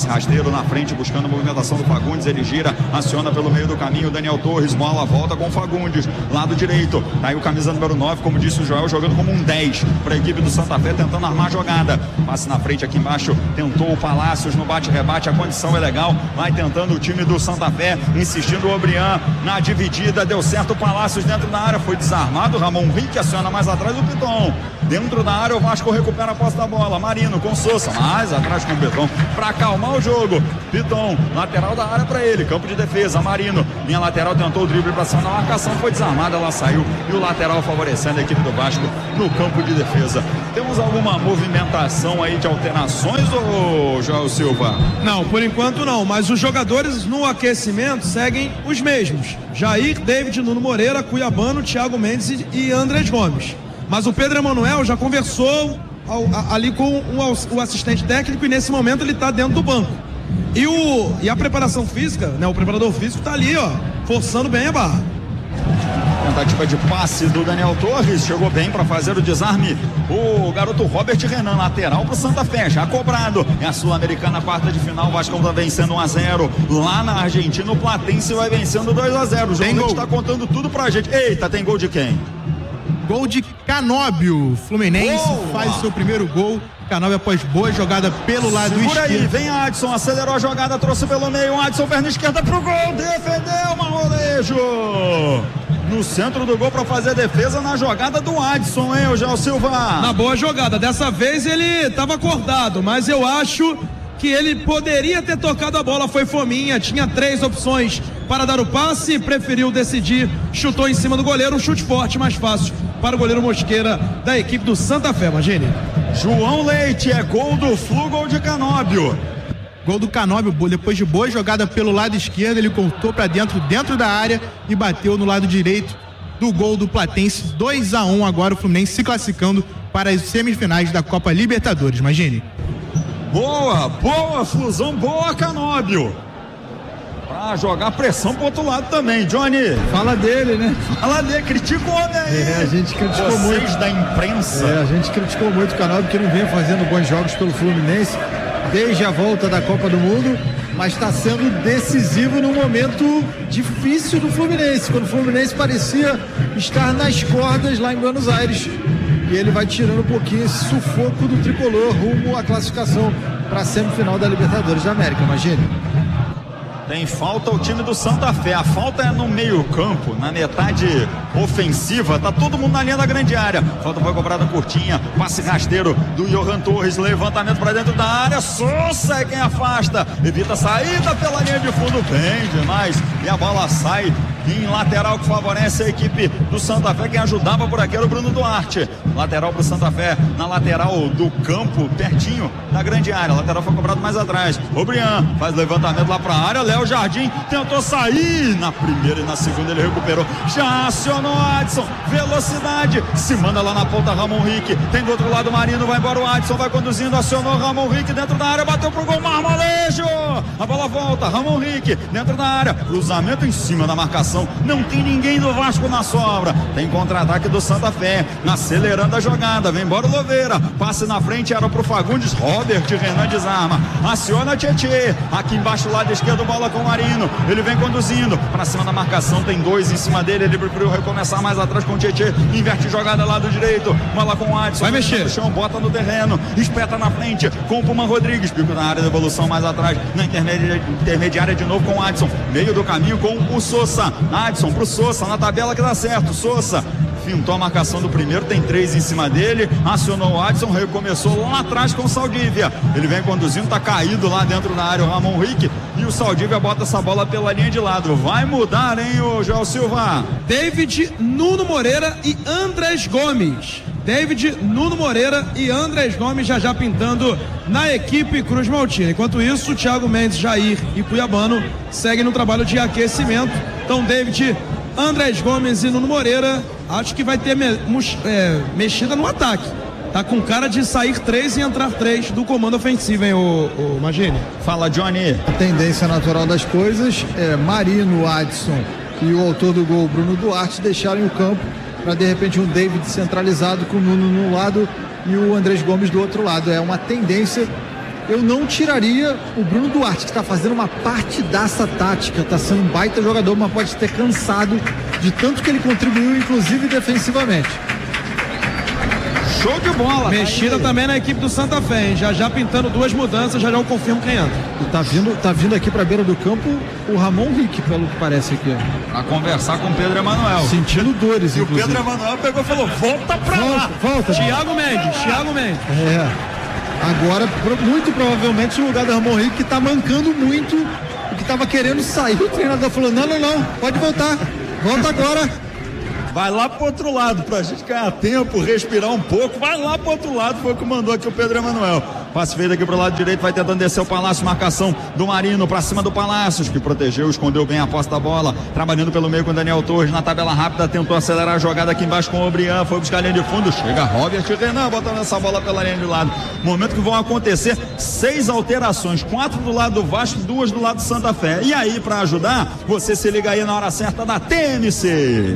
rasteiro na frente, buscando a movimentação do Fagundes. Ele gira, aciona pelo meio do caminho o Daniel Torres. Bola volta com o Fagundes, lado direito. Tá aí o camisa número nove, como disse o Joel, jogando como um dez para a equipe do Santa Fé, tentando armar a jogada. Passe na frente aqui embaixo, tentou o Palácios no bate-rebate. A condição é legal, vai tentando o time do Santa Fé, insistindo o Obrian na dividida. Deu certo o Palácios dentro da área, foi desarmado. Ramon Henrique aciona mais atrás o Piton. Dentro da área, o Vasco recupera a posse da bola. Marino com Sousa, mais atrás com o Piton para acalmar o jogo. Piton, lateral da área para ele, campo de defesa. Marino, linha lateral, tentou o drible para cima da marcação, foi desarmada, ela saiu e o lateral favorecendo a equipe do Vasco no campo de defesa. Temos alguma movimentação aí de alterações, ô Joel Silva? Não, por enquanto não, mas os jogadores no aquecimento seguem os mesmos: Jair, David, Nuno Moreira, Cuiabano, Thiago Mendes e, e Andrés Gomes. Mas o Pedro Emanuel já conversou ao, a, ali com o, o assistente técnico e nesse momento ele está dentro do banco. E, o, e a preparação física, né, o preparador físico está ali, ó, forçando bem a barra. Tentativa de passe do Daniel Torres, chegou bem para fazer o desarme o garoto Robert Renan, lateral pro Santa Fé, já cobrado. É a Sul-Americana, quarta de final. O Vasco tá vencendo um a zero lá na Argentina. O Platense vai vencendo dois a zero. O João está contando tudo pra gente. Eita, tem gol de quem? Gol de Canóbio. Fluminense Boa. faz o seu primeiro gol. Canóbio após boa jogada pelo lado Segura esquerdo. Aí, vem Adson, acelerou a jogada, trouxe pelo meio. Adson, perna esquerda pro gol, defendeu, Marmolejo. No centro do gol para fazer a defesa na jogada do Adson, hein, o João Silva? Na boa jogada, dessa vez ele estava acordado, mas eu acho que ele poderia ter tocado a bola, foi fominha, tinha três opções para dar o passe, preferiu decidir, chutou em cima do goleiro, um chute forte, mais fácil para o goleiro Mosqueira da equipe do Santa Fé, imagine. João Leite, é gol do Flu, gol de Canóbio. Gol do Canóbio, depois de boa jogada pelo lado esquerdo, ele cortou para dentro, dentro da área e bateu no lado direito do gol do Platense. dois a um agora o Fluminense se classificando para as semifinais da Copa Libertadores, imagine. Boa, boa Flusão, boa Canóbio. Pra jogar pressão pro outro lado também, Johnny. Fala dele, né? Fala dele, critica o homem aí. É, a gente criticou Vocês muito. da imprensa. É, a gente criticou muito o Canóbio, que não vem fazendo bons jogos pelo Fluminense desde a volta da Copa do Mundo, mas está sendo decisivo num momento difícil do Fluminense, quando o Fluminense parecia estar nas cordas lá em Buenos Aires. E ele vai tirando um pouquinho esse sufoco do tricolor rumo à classificação para a semifinal da Libertadores da América, imagine. Tem falta o time do Santa Fé. A falta é no meio campo, na metade ofensiva. Tá todo mundo na linha da grande área. Falta foi cobrada curtinha. Passe rasteiro do Johan Torres. Levantamento para dentro da área. Sousa é quem afasta. Evita a saída pela linha de fundo. Bem demais. E a bola sai em lateral, que favorece a equipe do Santa Fé. Quem ajudava por aqui era o Bruno Duarte. Lateral pro Santa Fé, na lateral do campo, pertinho da grande área. Lateral foi cobrado mais atrás. O Brian faz levantamento lá pra área. Léo Jardim tentou sair na primeira e na segunda ele recuperou. Já acionou Adson. Velocidade. Se manda lá na ponta Ramon Henrique. Tem do outro lado o Marino. Vai embora o Adson. Vai conduzindo. Acionou Ramon Henrique dentro da área. Bateu pro gol. Marmolejo. A bola volta. Ramon Henrique dentro da área. Cruzamento em cima da marcação. Não tem ninguém do Vasco na sobra. Tem contra-ataque do Santa Fé. Acelerando a jogada. Vem embora o Loveira. Passe na frente era pro Fagundes. Robert Renan desarma. Aciona Tietê. Aqui embaixo, lado esquerdo, bola com o Marino. Ele vem conduzindo. Pra cima da marcação. Tem dois em cima dele. Ele preferiu recomeçar mais atrás com o Tietê. Inverte jogada lado direito. Bola com o Adson. Vai mexer. No chão, bota no terreno. Espeta na frente. Com o Puma Rodrigues. Pico na área de evolução mais atrás. Na intermediária, intermediária de novo com o Adson. Meio do caminho com o Sousa. Adson pro Sousa, na tabela que dá certo. Sousa fintou a marcação do primeiro, tem três em cima dele, acionou o Adson, recomeçou lá atrás com o Saldívia. Ele vem conduzindo, tá caído lá dentro da área o Ramon Henrique e o Saldívia bota essa bola pela linha de lado. Vai mudar, hein, o Joel Silva? David, Nuno Moreira e Andrés Gomes. David, Nuno Moreira e Andrés Gomes já já pintando na equipe Cruz Maltina. Enquanto isso, Thiago Mendes, Jair e Cuiabano seguem no trabalho de aquecimento. Então, David, Andrés Gomes e Nuno Moreira, acho que vai ter me, é, mexida no ataque. Tá com cara de sair três e entrar três do comando ofensivo, hein, o, o Magini? Fala, Johnny. A tendência natural das coisas é Marino, Adson e o autor do gol, Bruno Duarte, deixarem o campo para de repente um David centralizado com o Nuno no lado e o Andrés Gomes do outro lado. É uma tendência eu não tiraria o Bruno Duarte, que está fazendo uma partidaça tática, está sendo um baita jogador, mas pode ter cansado de tanto que ele contribuiu, inclusive defensivamente. Show de bola. Mexida tá também na equipe do Santa Fé, hein? Já já pintando duas mudanças, já já eu confirmo quem entra. E tá vindo, tá vindo aqui pra beira do campo o Ramon Rick, pelo que parece aqui. Pra conversar com o Pedro Emanuel. Sentindo dores, e inclusive. E o Pedro Emanuel pegou e falou, volta pra volta, lá. Volta. Thiago Mendes, Thiago Mendes. É. Agora, muito provavelmente, no lugar do Ramon Rick, que tá mancando muito, o que tava querendo sair. O treinador falou, não, não, não, pode voltar. Volta agora. Vai lá pro outro lado, pra gente ganhar tempo, respirar um pouco. Vai lá pro outro lado, foi o que mandou aqui o Pedro Emanuel. Passe feito aqui pro lado direito, vai tentando descer o Palácio, marcação do Marino pra cima do Palácios, que protegeu, escondeu bem a posse da bola, trabalhando pelo meio com o Daniel Torres na tabela rápida, tentou acelerar a jogada aqui embaixo com o Obrian, foi buscar a linha de fundo, chega Robert Renan, botando essa bola pela linha de lado. Momento que vão acontecer seis alterações, quatro do lado do Vasco, duas do lado do Santa Fé. E aí, pra ajudar, você se liga aí na hora certa da T M C.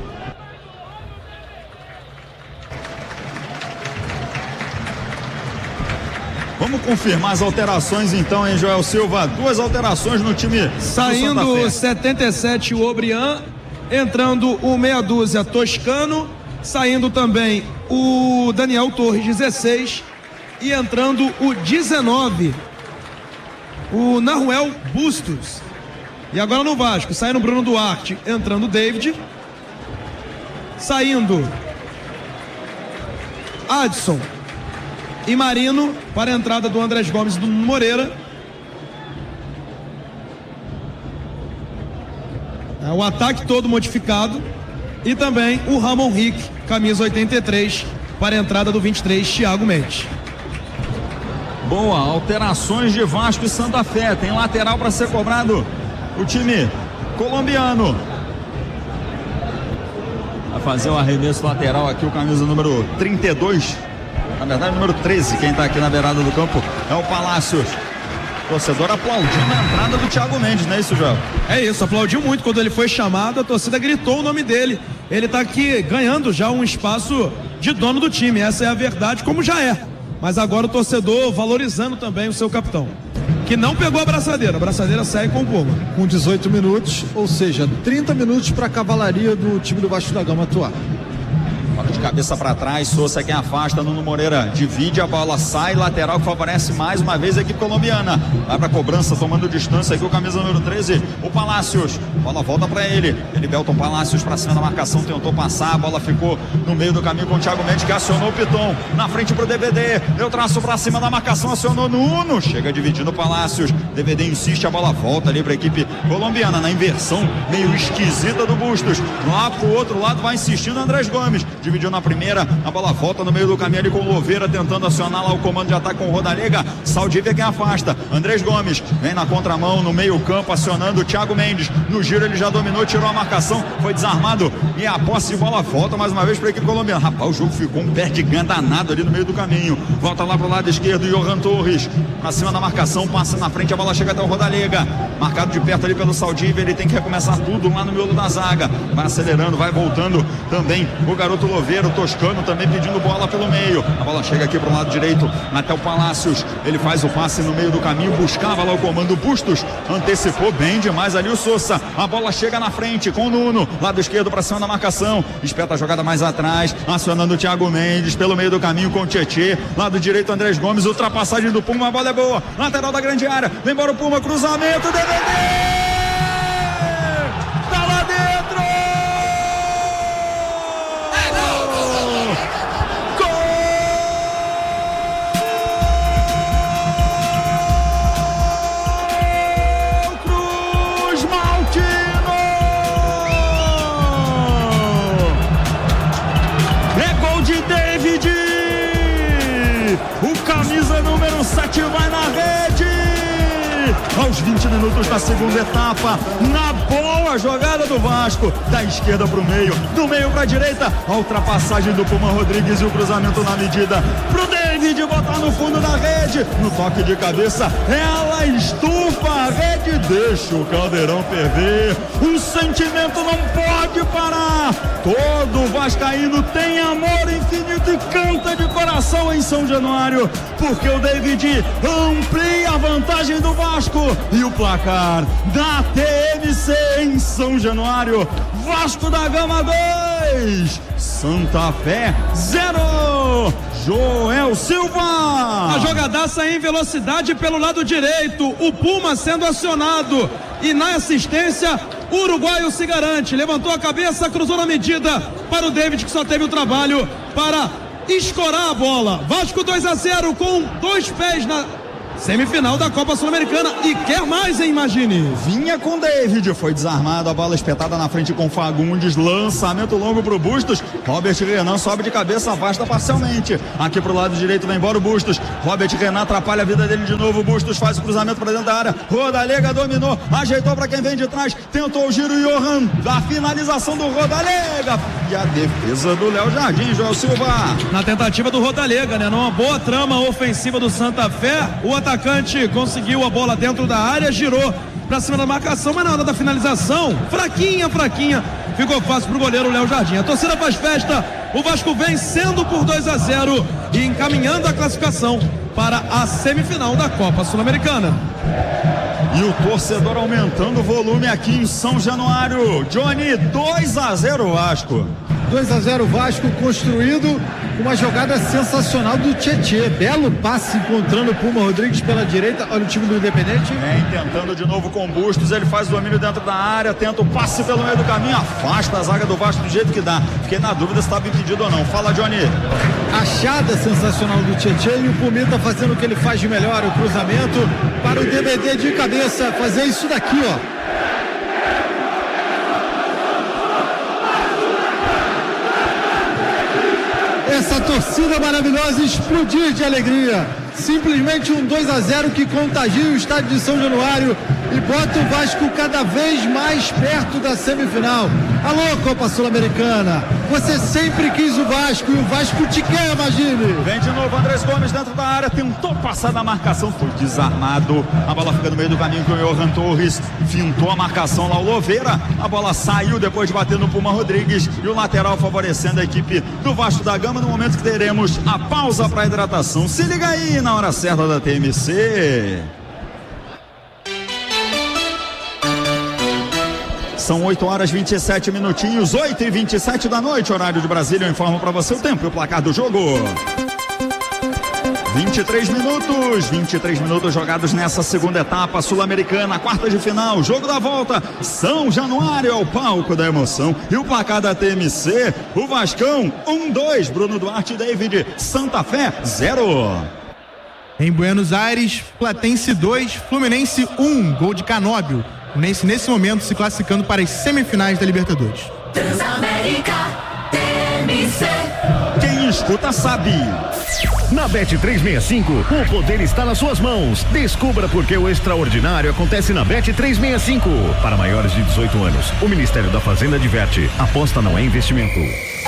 Vamos confirmar as alterações então, hein, Joel Silva? Duas alterações no time. Saindo setenta e sete o Obrian, entrando o meia dúzia Toscano, saindo também o Daniel Torres dezesseis e entrando o dezenove, o Naruel Bustos. E agora no Vasco, saindo Bruno Duarte, entrando o David, saindo Adson e Marino para a entrada do Andrés Gomes e do Moreira. É, o ataque todo modificado. E também o Ramon Rick, camisa oitenta e três, para a entrada do vinte e três, Thiago Mendes. Boa, alterações de Vasco e Santa Fé. Tem lateral para ser cobrado o time colombiano. Vai fazer o arremesso lateral aqui o camisa número trinta e dois. Na verdade, número treze, quem tá aqui na beirada do campo é o Palácios. Torcedor aplaudindo a entrada do Thiago Mendes, não é isso, Joel? É isso, aplaudiu muito quando ele foi chamado, a torcida gritou o nome dele. Ele tá aqui ganhando já um espaço de dono do time, essa é a verdade, como já é. Mas agora o torcedor valorizando também o seu capitão, que não pegou a braçadeira, a braçadeira sai com o Puma. Com dezoito minutos, ou seja, trinta minutos para a cavalaria do time do Vasco da Gama atuar. De cabeça para trás, Souza quem afasta, Nuno Moreira divide a bola, sai lateral que favorece mais uma vez a equipe colombiana. Vai pra cobrança, tomando distância aqui o camisa número treze, o Palácios. Bola volta para ele, ele Belton Palácios para cima da marcação, tentou passar, a bola ficou no meio do caminho com o Thiago Mendes, que acionou o Piton, na frente pro D V D, deu traço para cima da marcação, acionou Nuno, chega dividindo o Palácios, D V D insiste, a bola volta ali pra equipe colombiana, na inversão meio esquisita do Bustos, lá pro outro lado vai insistindo Andrés Gomes, dividiu na primeira, a bola volta no meio do caminho ali com o Louveira, tentando acionar lá o comando de ataque com o Rodalega, Saldívia quem afasta, Andrés Gomes vem na contramão, no meio campo, acionando o Thiago Mendes, no giro ele já dominou, tirou a marcação, foi desarmado e a posse de bola volta mais uma vez para a equipe colombiana. Rapaz, o jogo ficou um pé de ganho danado ali no meio do caminho, volta lá pro lado esquerdo, Johan Torres pra cima da marcação, passa na frente, a bola chega até o Rodalega, marcado de perto ali pelo Saldívia, ele tem que recomeçar tudo lá no miolo da zaga, vai acelerando, vai voltando também o garoto Louveira, o Toscano também pedindo bola pelo meio, a bola chega aqui pro lado direito, até o Palácios, ele faz o passe no meio do caminho, buscava lá o comando, Bustos antecipou bem demais ali o Souza, a bola chega na frente com o Nuno, lado esquerdo pra cima da marcação, espeta a jogada mais atrás, acionando o Thiago Mendes, pelo meio do caminho com o Tietê, lado direito Andrés Gomes, ultrapassagem do Puma, a bola é boa, lateral da grande área, vem embora o Puma, cruzamento, D V D! sete vai na rede aos vinte minutos da segunda etapa, na boa jogada do Vasco, da esquerda para o meio, do meio para a direita, a ultrapassagem do Puma Rodrigues e o cruzamento na medida pro David. David botar no fundo da rede, no toque de cabeça, ela estufa a rede, deixa o caldeirão ferver, o sentimento não pode parar, todo vascaíno tem amor infinito e canta de coração em São Januário, porque o David amplia a vantagem do Vasco e o placar da T M C em São Januário, Vasco da Gama dois, Santa Fé zero. Joel Silva. A jogadaça em velocidade pelo lado direito, o Puma sendo acionado e na assistência o uruguaio se garante, levantou a cabeça, cruzou na medida para o David, que só teve o trabalho para escorar a bola. Vasco dois a zero com dois pés na semifinal da Copa Sul-Americana e quer mais, hein, imagine. Vinha com David, foi desarmado, a bola espetada na frente com Fagundes, lançamento longo pro Bustos, Robert Renan sobe de cabeça, afasta parcialmente, aqui pro lado direito vai embora o Bustos, Robert Renan atrapalha a vida dele de novo, Bustos faz o cruzamento pra dentro da área, Rodalega dominou, ajeitou pra quem vem de trás, tentou o giro, Johan, da finalização do Rodalega e a defesa do Léo Jardim, Joel Silva. Na tentativa do Rodalega, né, numa boa trama ofensiva do Santa Fé, o atacante conseguiu a bola dentro da área, girou pra cima da marcação, mas na hora da finalização, fraquinha, fraquinha, ficou fácil pro goleiro Léo Jardim. A torcida faz festa, o Vasco vencendo por dois a zero e encaminhando a classificação para a semifinal da Copa Sul-Americana. E o torcedor aumentando o volume aqui em São Januário. Johnny, dois a zero Vasco. dois a zero Vasco, construído uma jogada sensacional do Tietê, belo passe encontrando o Puma Rodrigues pela direita, olha o time do Independente. Vem tentando de novo com Bustos, ele faz o domínio dentro da área, tenta o passe pelo meio do caminho, afasta a zaga do Vasco do jeito que dá, fiquei na dúvida se estava impedido ou não, fala Johnny. Achada sensacional do Tietê e o Pumita fazendo o que ele faz de melhor, o cruzamento para o D B D de cabeça, fazer isso daqui, ó. Essa torcida maravilhosa explodir de alegria, simplesmente um dois a zero que contagia o estádio de São Januário e bota o Vasco cada vez mais perto da semifinal. Alô, Copa Sul-Americana, você sempre quis o Vasco e o Vasco te quer, imagine. Vem de novo Andrés Gomes dentro da área, tentou passar da marcação, foi desarmado, a bola fica no meio do caminho com o Johan Torres, fintou a marcação lá o Louveira, a bola saiu depois de bater no Puma Rodrigues e o lateral favorecendo a equipe do Vasco da Gama no momento que teremos a pausa para hidratação. Se liga aí na hora certa da T M C. São oito horas e vinte e sete minutinhos, oito e vinte e sete da noite, horário de Brasília. Eu informo para você o tempo e o placar do jogo. vinte e três minutos, vinte e três minutos jogados nessa segunda etapa sul-americana, quarta de final, jogo da volta. São Januário é o palco da emoção. E o placar da T M C, o Vascão, um dois, Bruno Duarte e David, Santa Fé, zero. Em Buenos Aires, Platense dois, Fluminense um, gol de Canóbio. Nesse, nesse momento se classificando para as semifinais da Libertadores. Transamérica T M C. Quem escuta sabe. Na Bet trezentos e sessenta e cinco, o poder está nas suas mãos. Descubra por que o extraordinário acontece na Bet trezentos e sessenta e cinco. Para maiores de dezoito anos, o Ministério da Fazenda adverte: aposta não é investimento.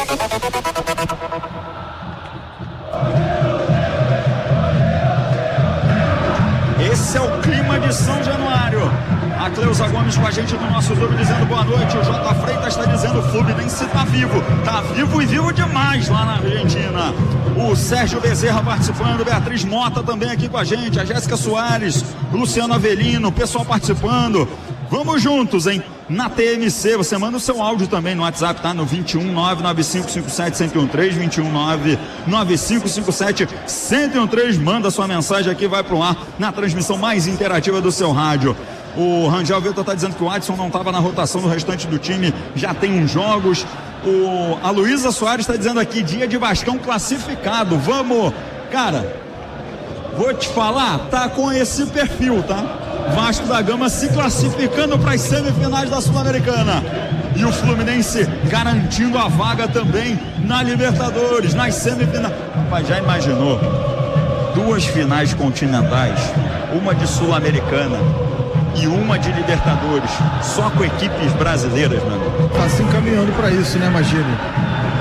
Esse é o clima de São Januário. A Cleusa Gomes com a gente no nosso Zoom dizendo boa noite. O J. Freitas está dizendo o Fluminense está vivo. Está vivo e vivo demais lá na Argentina. O Sérgio Bezerra participando, Beatriz Mota também aqui com a gente, a Jéssica Soares, o Luciano Avelino, o pessoal participando. Vamos juntos, hein? Na T M C, você manda o seu áudio também no WhatsApp, tá? No vinte e um, nove nove cinco cinco sete, zero um três, vinte e um, nove nove cinco cinco sete, zero um três, manda sua mensagem aqui, vai pro ar na transmissão mais interativa do seu rádio. O Rangel Vitor tá dizendo que o Adson não estava na rotação do restante do time, já tem uns jogos. O, a Luísa Soares está dizendo aqui, dia de Vascão classificado, vamos, cara, vou te falar, tá com esse perfil, tá? Vasco da Gama se classificando para as semifinais da Sul-Americana e o Fluminense garantindo a vaga também na Libertadores, nas semifinais. Mas já imaginou duas finais continentais, uma de Sul-Americana e uma de Libertadores, só com equipes brasileiras, mano? Tá se encaminhando para isso, né, imagine?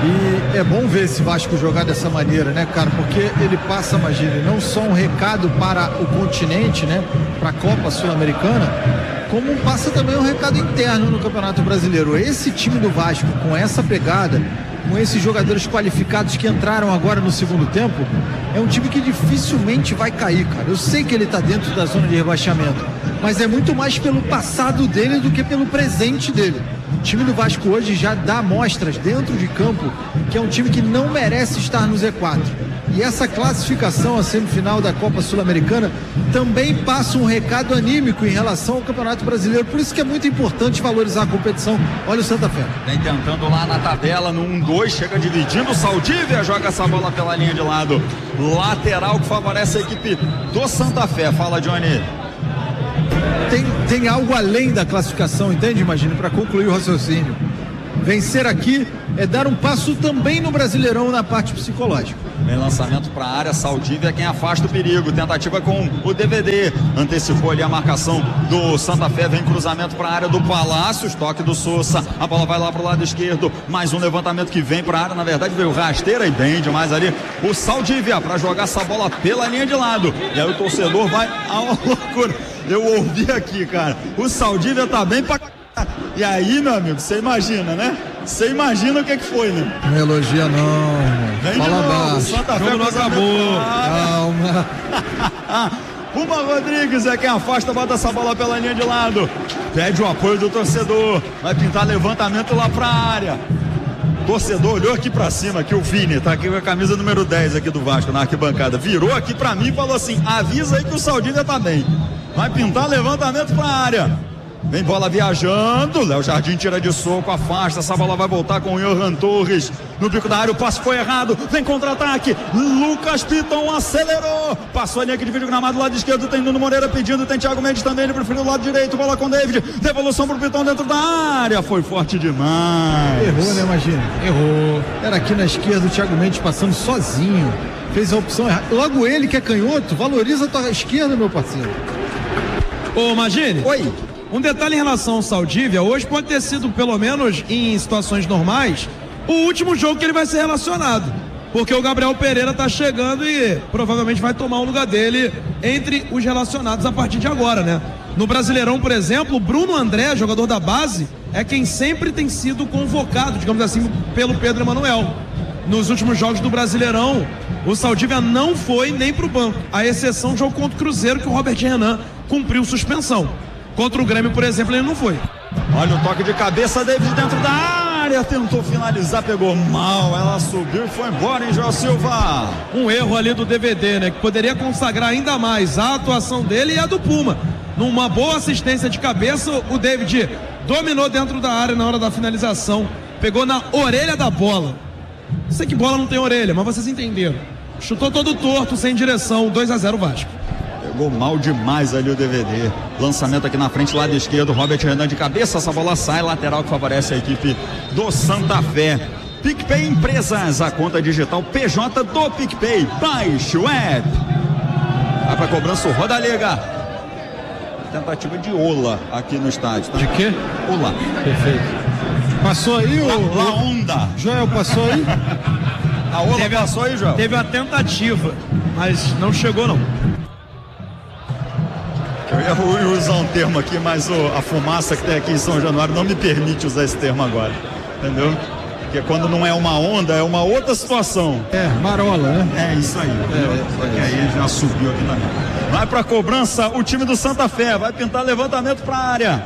E é bom ver esse Vasco jogar dessa maneira, né, cara? Porque ele passa, imagine, não só um recado para o continente, né? Para a Copa Sul-Americana, como passa também um recado interno no Campeonato Brasileiro. Esse time do Vasco, com essa pegada, com esses jogadores qualificados que entraram agora no segundo tempo, é um time que dificilmente vai cair, cara. Eu sei que ele tá dentro da zona de rebaixamento, mas é muito mais pelo passado dele do que pelo presente dele. O time do Vasco hoje já dá amostras dentro de campo que é um time que não merece estar no Z quatro. E essa classificação à semifinal da Copa Sul-Americana também passa um recado anímico em relação ao Campeonato Brasileiro. Por isso que é muito importante valorizar a competição. Olha o Santa Fé. Vem tentando lá na tabela, no um dois, chega dividindo. O Saldívia joga essa bola pela linha de lado. Lateral que favorece a equipe do Santa Fé. Fala, Johnny. Tem, tem algo além da classificação, entende, imagina, para concluir o raciocínio. Vencer aqui é dar um passo também no Brasileirão na parte psicológica. Vem lançamento para a área, Saldívia quem afasta o perigo, tentativa com o D V D, antecipou ali a marcação do Santa Fé, vem cruzamento para a área do Palácios, toque do Sousa, a bola vai lá para o lado esquerdo, mais um levantamento que vem para a área, na verdade veio rasteira e bem demais ali o Saldívia para jogar essa bola pela linha de lado, e aí o torcedor vai a uma loucura. Eu ouvi aqui, cara, o Saldívia tá bem pra... E aí, meu amigo, você imagina, né? Você imagina o que que foi, né? Não elogia não, vem fala baixo. Santa Fé não acabou. Calma. Puma Rodrigues é quem afasta, bota essa bola pela linha de lado. Pede o apoio do torcedor. Vai pintar levantamento lá pra área. Torcedor olhou aqui pra cima, aqui o Vini, tá aqui com a camisa número dez aqui do Vasco, na arquibancada. Virou aqui pra mim e falou assim, avisa aí que o Saldívia tá bem. Vai pintar levantamento pra área. Vem bola viajando, Léo Jardim tira de soco, afasta, essa bola vai voltar com o Johan Torres, no bico da área o passe foi errado, vem contra-ataque, Lucas Piton acelerou, passou a linha aqui de vídeo gramado, lado esquerdo tem Nuno Moreira pedindo, tem Thiago Mendes também, ele preferiu o lado direito, bola com David, devolução pro Piton dentro da área, foi forte demais. Errou, né, imagina? Errou. Era aqui na esquerda o Thiago Mendes passando sozinho, fez a opção errada, logo ele que é canhoto, valoriza a tua esquerda, meu parceiro. Ô, Magine. Oi. Um detalhe em relação ao Saldívia, hoje pode ter sido, pelo menos em situações normais, o último jogo que ele vai ser relacionado. Porque o Gabriel Pereira tá chegando e provavelmente vai tomar o lugar dele entre os relacionados a partir de agora, né? No Brasileirão, por exemplo, o Bruno André, jogador da base, é quem sempre tem sido convocado, digamos assim, pelo Pedro Emanuel. Nos últimos jogos do Brasileirão, o Saldívia não foi nem pro banco, à exceção do jogo contra o Cruzeiro, que o Robert Renan cumpriu suspensão. Contra o Grêmio, por exemplo, ele não foi. Olha o toque de cabeça, David dentro da área, tentou finalizar, pegou mal, ela subiu e foi embora, hein, João Silva? Um erro ali do D V D, né, que poderia consagrar ainda mais a atuação dele e a do Puma. Numa boa assistência de cabeça, o David dominou dentro da área na hora da finalização, pegou na orelha da bola. Sei que bola não tem orelha, mas vocês entenderam. Chutou todo torto, sem direção, dois a zero Vasco. Pegou mal demais ali o D V D. Lançamento aqui na frente, lado esquerdo. Robert Renan de cabeça. Essa bola sai. Lateral que favorece a equipe do Santa Fé. PicPay Empresas. A conta digital P J do PicPay. Baixe o app. Vai pra cobrança o Rodalega. Tentativa de Ola aqui no estádio. Tá? De quê? Ola. Perfeito. Passou aí o... La, La Onda. Joel, passou aí? A Ola teve, passou aí, Joel? Teve uma tentativa, mas não chegou não. Eu ia usar um termo aqui, mas o, a fumaça que tem aqui em São Januário não me permite usar esse termo agora, entendeu? Porque quando não é uma onda, é uma outra situação. É, marola, né? É isso aí. É, Só que aí já subiu aqui também. Vai pra cobrança o time do Santa Fé, vai pintar levantamento pra área.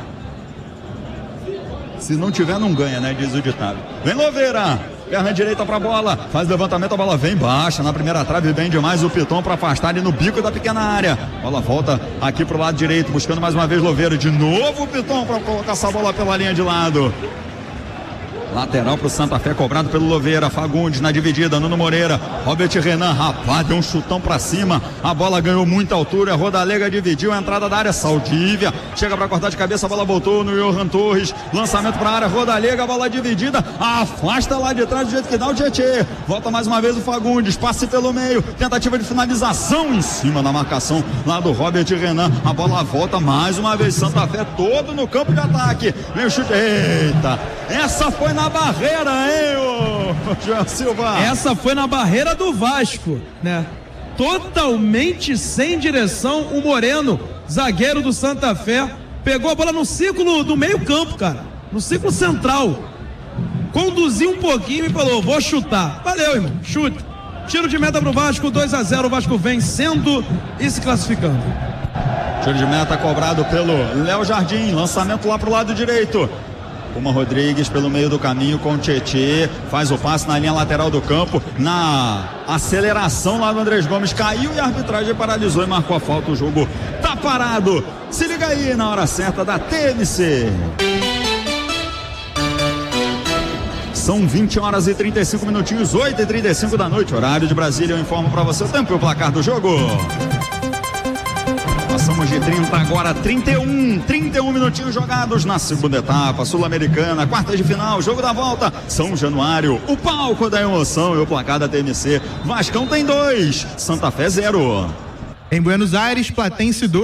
Se não tiver, não ganha, né? Diz o ditado. Vem Louveira! Perna direita pra bola, faz levantamento, a bola vem baixa na primeira trave, bem demais o Piton para afastar ali no bico da pequena área. Bola volta aqui pro lado direito, buscando mais uma vez Louveira, de novo o Piton para colocar essa bola pela linha de lado. Lateral pro Santa Fé, cobrado pelo Louveira. Fagundes na dividida, Nuno Moreira, Robert Renan, rapaz, deu um chutão pra cima, a bola ganhou muita altura, Rodalega dividiu a entrada da área, Saldívia chega pra cortar de cabeça, a bola voltou no Johan Torres, lançamento pra área, Rodalega, a bola dividida, afasta lá de trás do jeito que dá o Tietê, volta mais uma vez o Fagundes, passe pelo meio, tentativa de finalização em cima da marcação lá do Robert Renan, a bola volta mais uma vez, Santa Fé todo no campo de ataque, vem o chute, eita, essa foi na barreira, hein, ô João Silva. Essa foi na barreira do Vasco, né? Totalmente sem direção, o Moreno, zagueiro do Santa Fé, pegou a bola no círculo do meio campo, cara, no círculo central, conduziu um pouquinho e falou, vou chutar. Valeu, irmão, chute. Tiro de meta pro Vasco, dois a zero, o Vasco vencendo e se classificando. Tiro de meta cobrado pelo Léo Jardim, lançamento lá pro lado direito. Uma Rodrigues pelo meio do caminho com o Tietê, faz o passe na linha lateral do campo, na aceleração lá do Andrés Gomes, caiu e a arbitragem paralisou e marcou a falta. O jogo tá parado. Se liga aí na hora certa da T M C. São vinte horas e trinta e cinco minutinhos, oito e trinta e cinco da noite, horário de Brasília. Eu informo para você o tempo e o placar do jogo. Passamos de trinta agora, trinta e um, trinta e um minutinhos jogados na segunda etapa, Sul-Americana, quartas de final, jogo da volta, São Januário, o palco da emoção e o placar da T M C. Vascão tem dois, Santa Fé zero. Em Buenos Aires, Platense dois.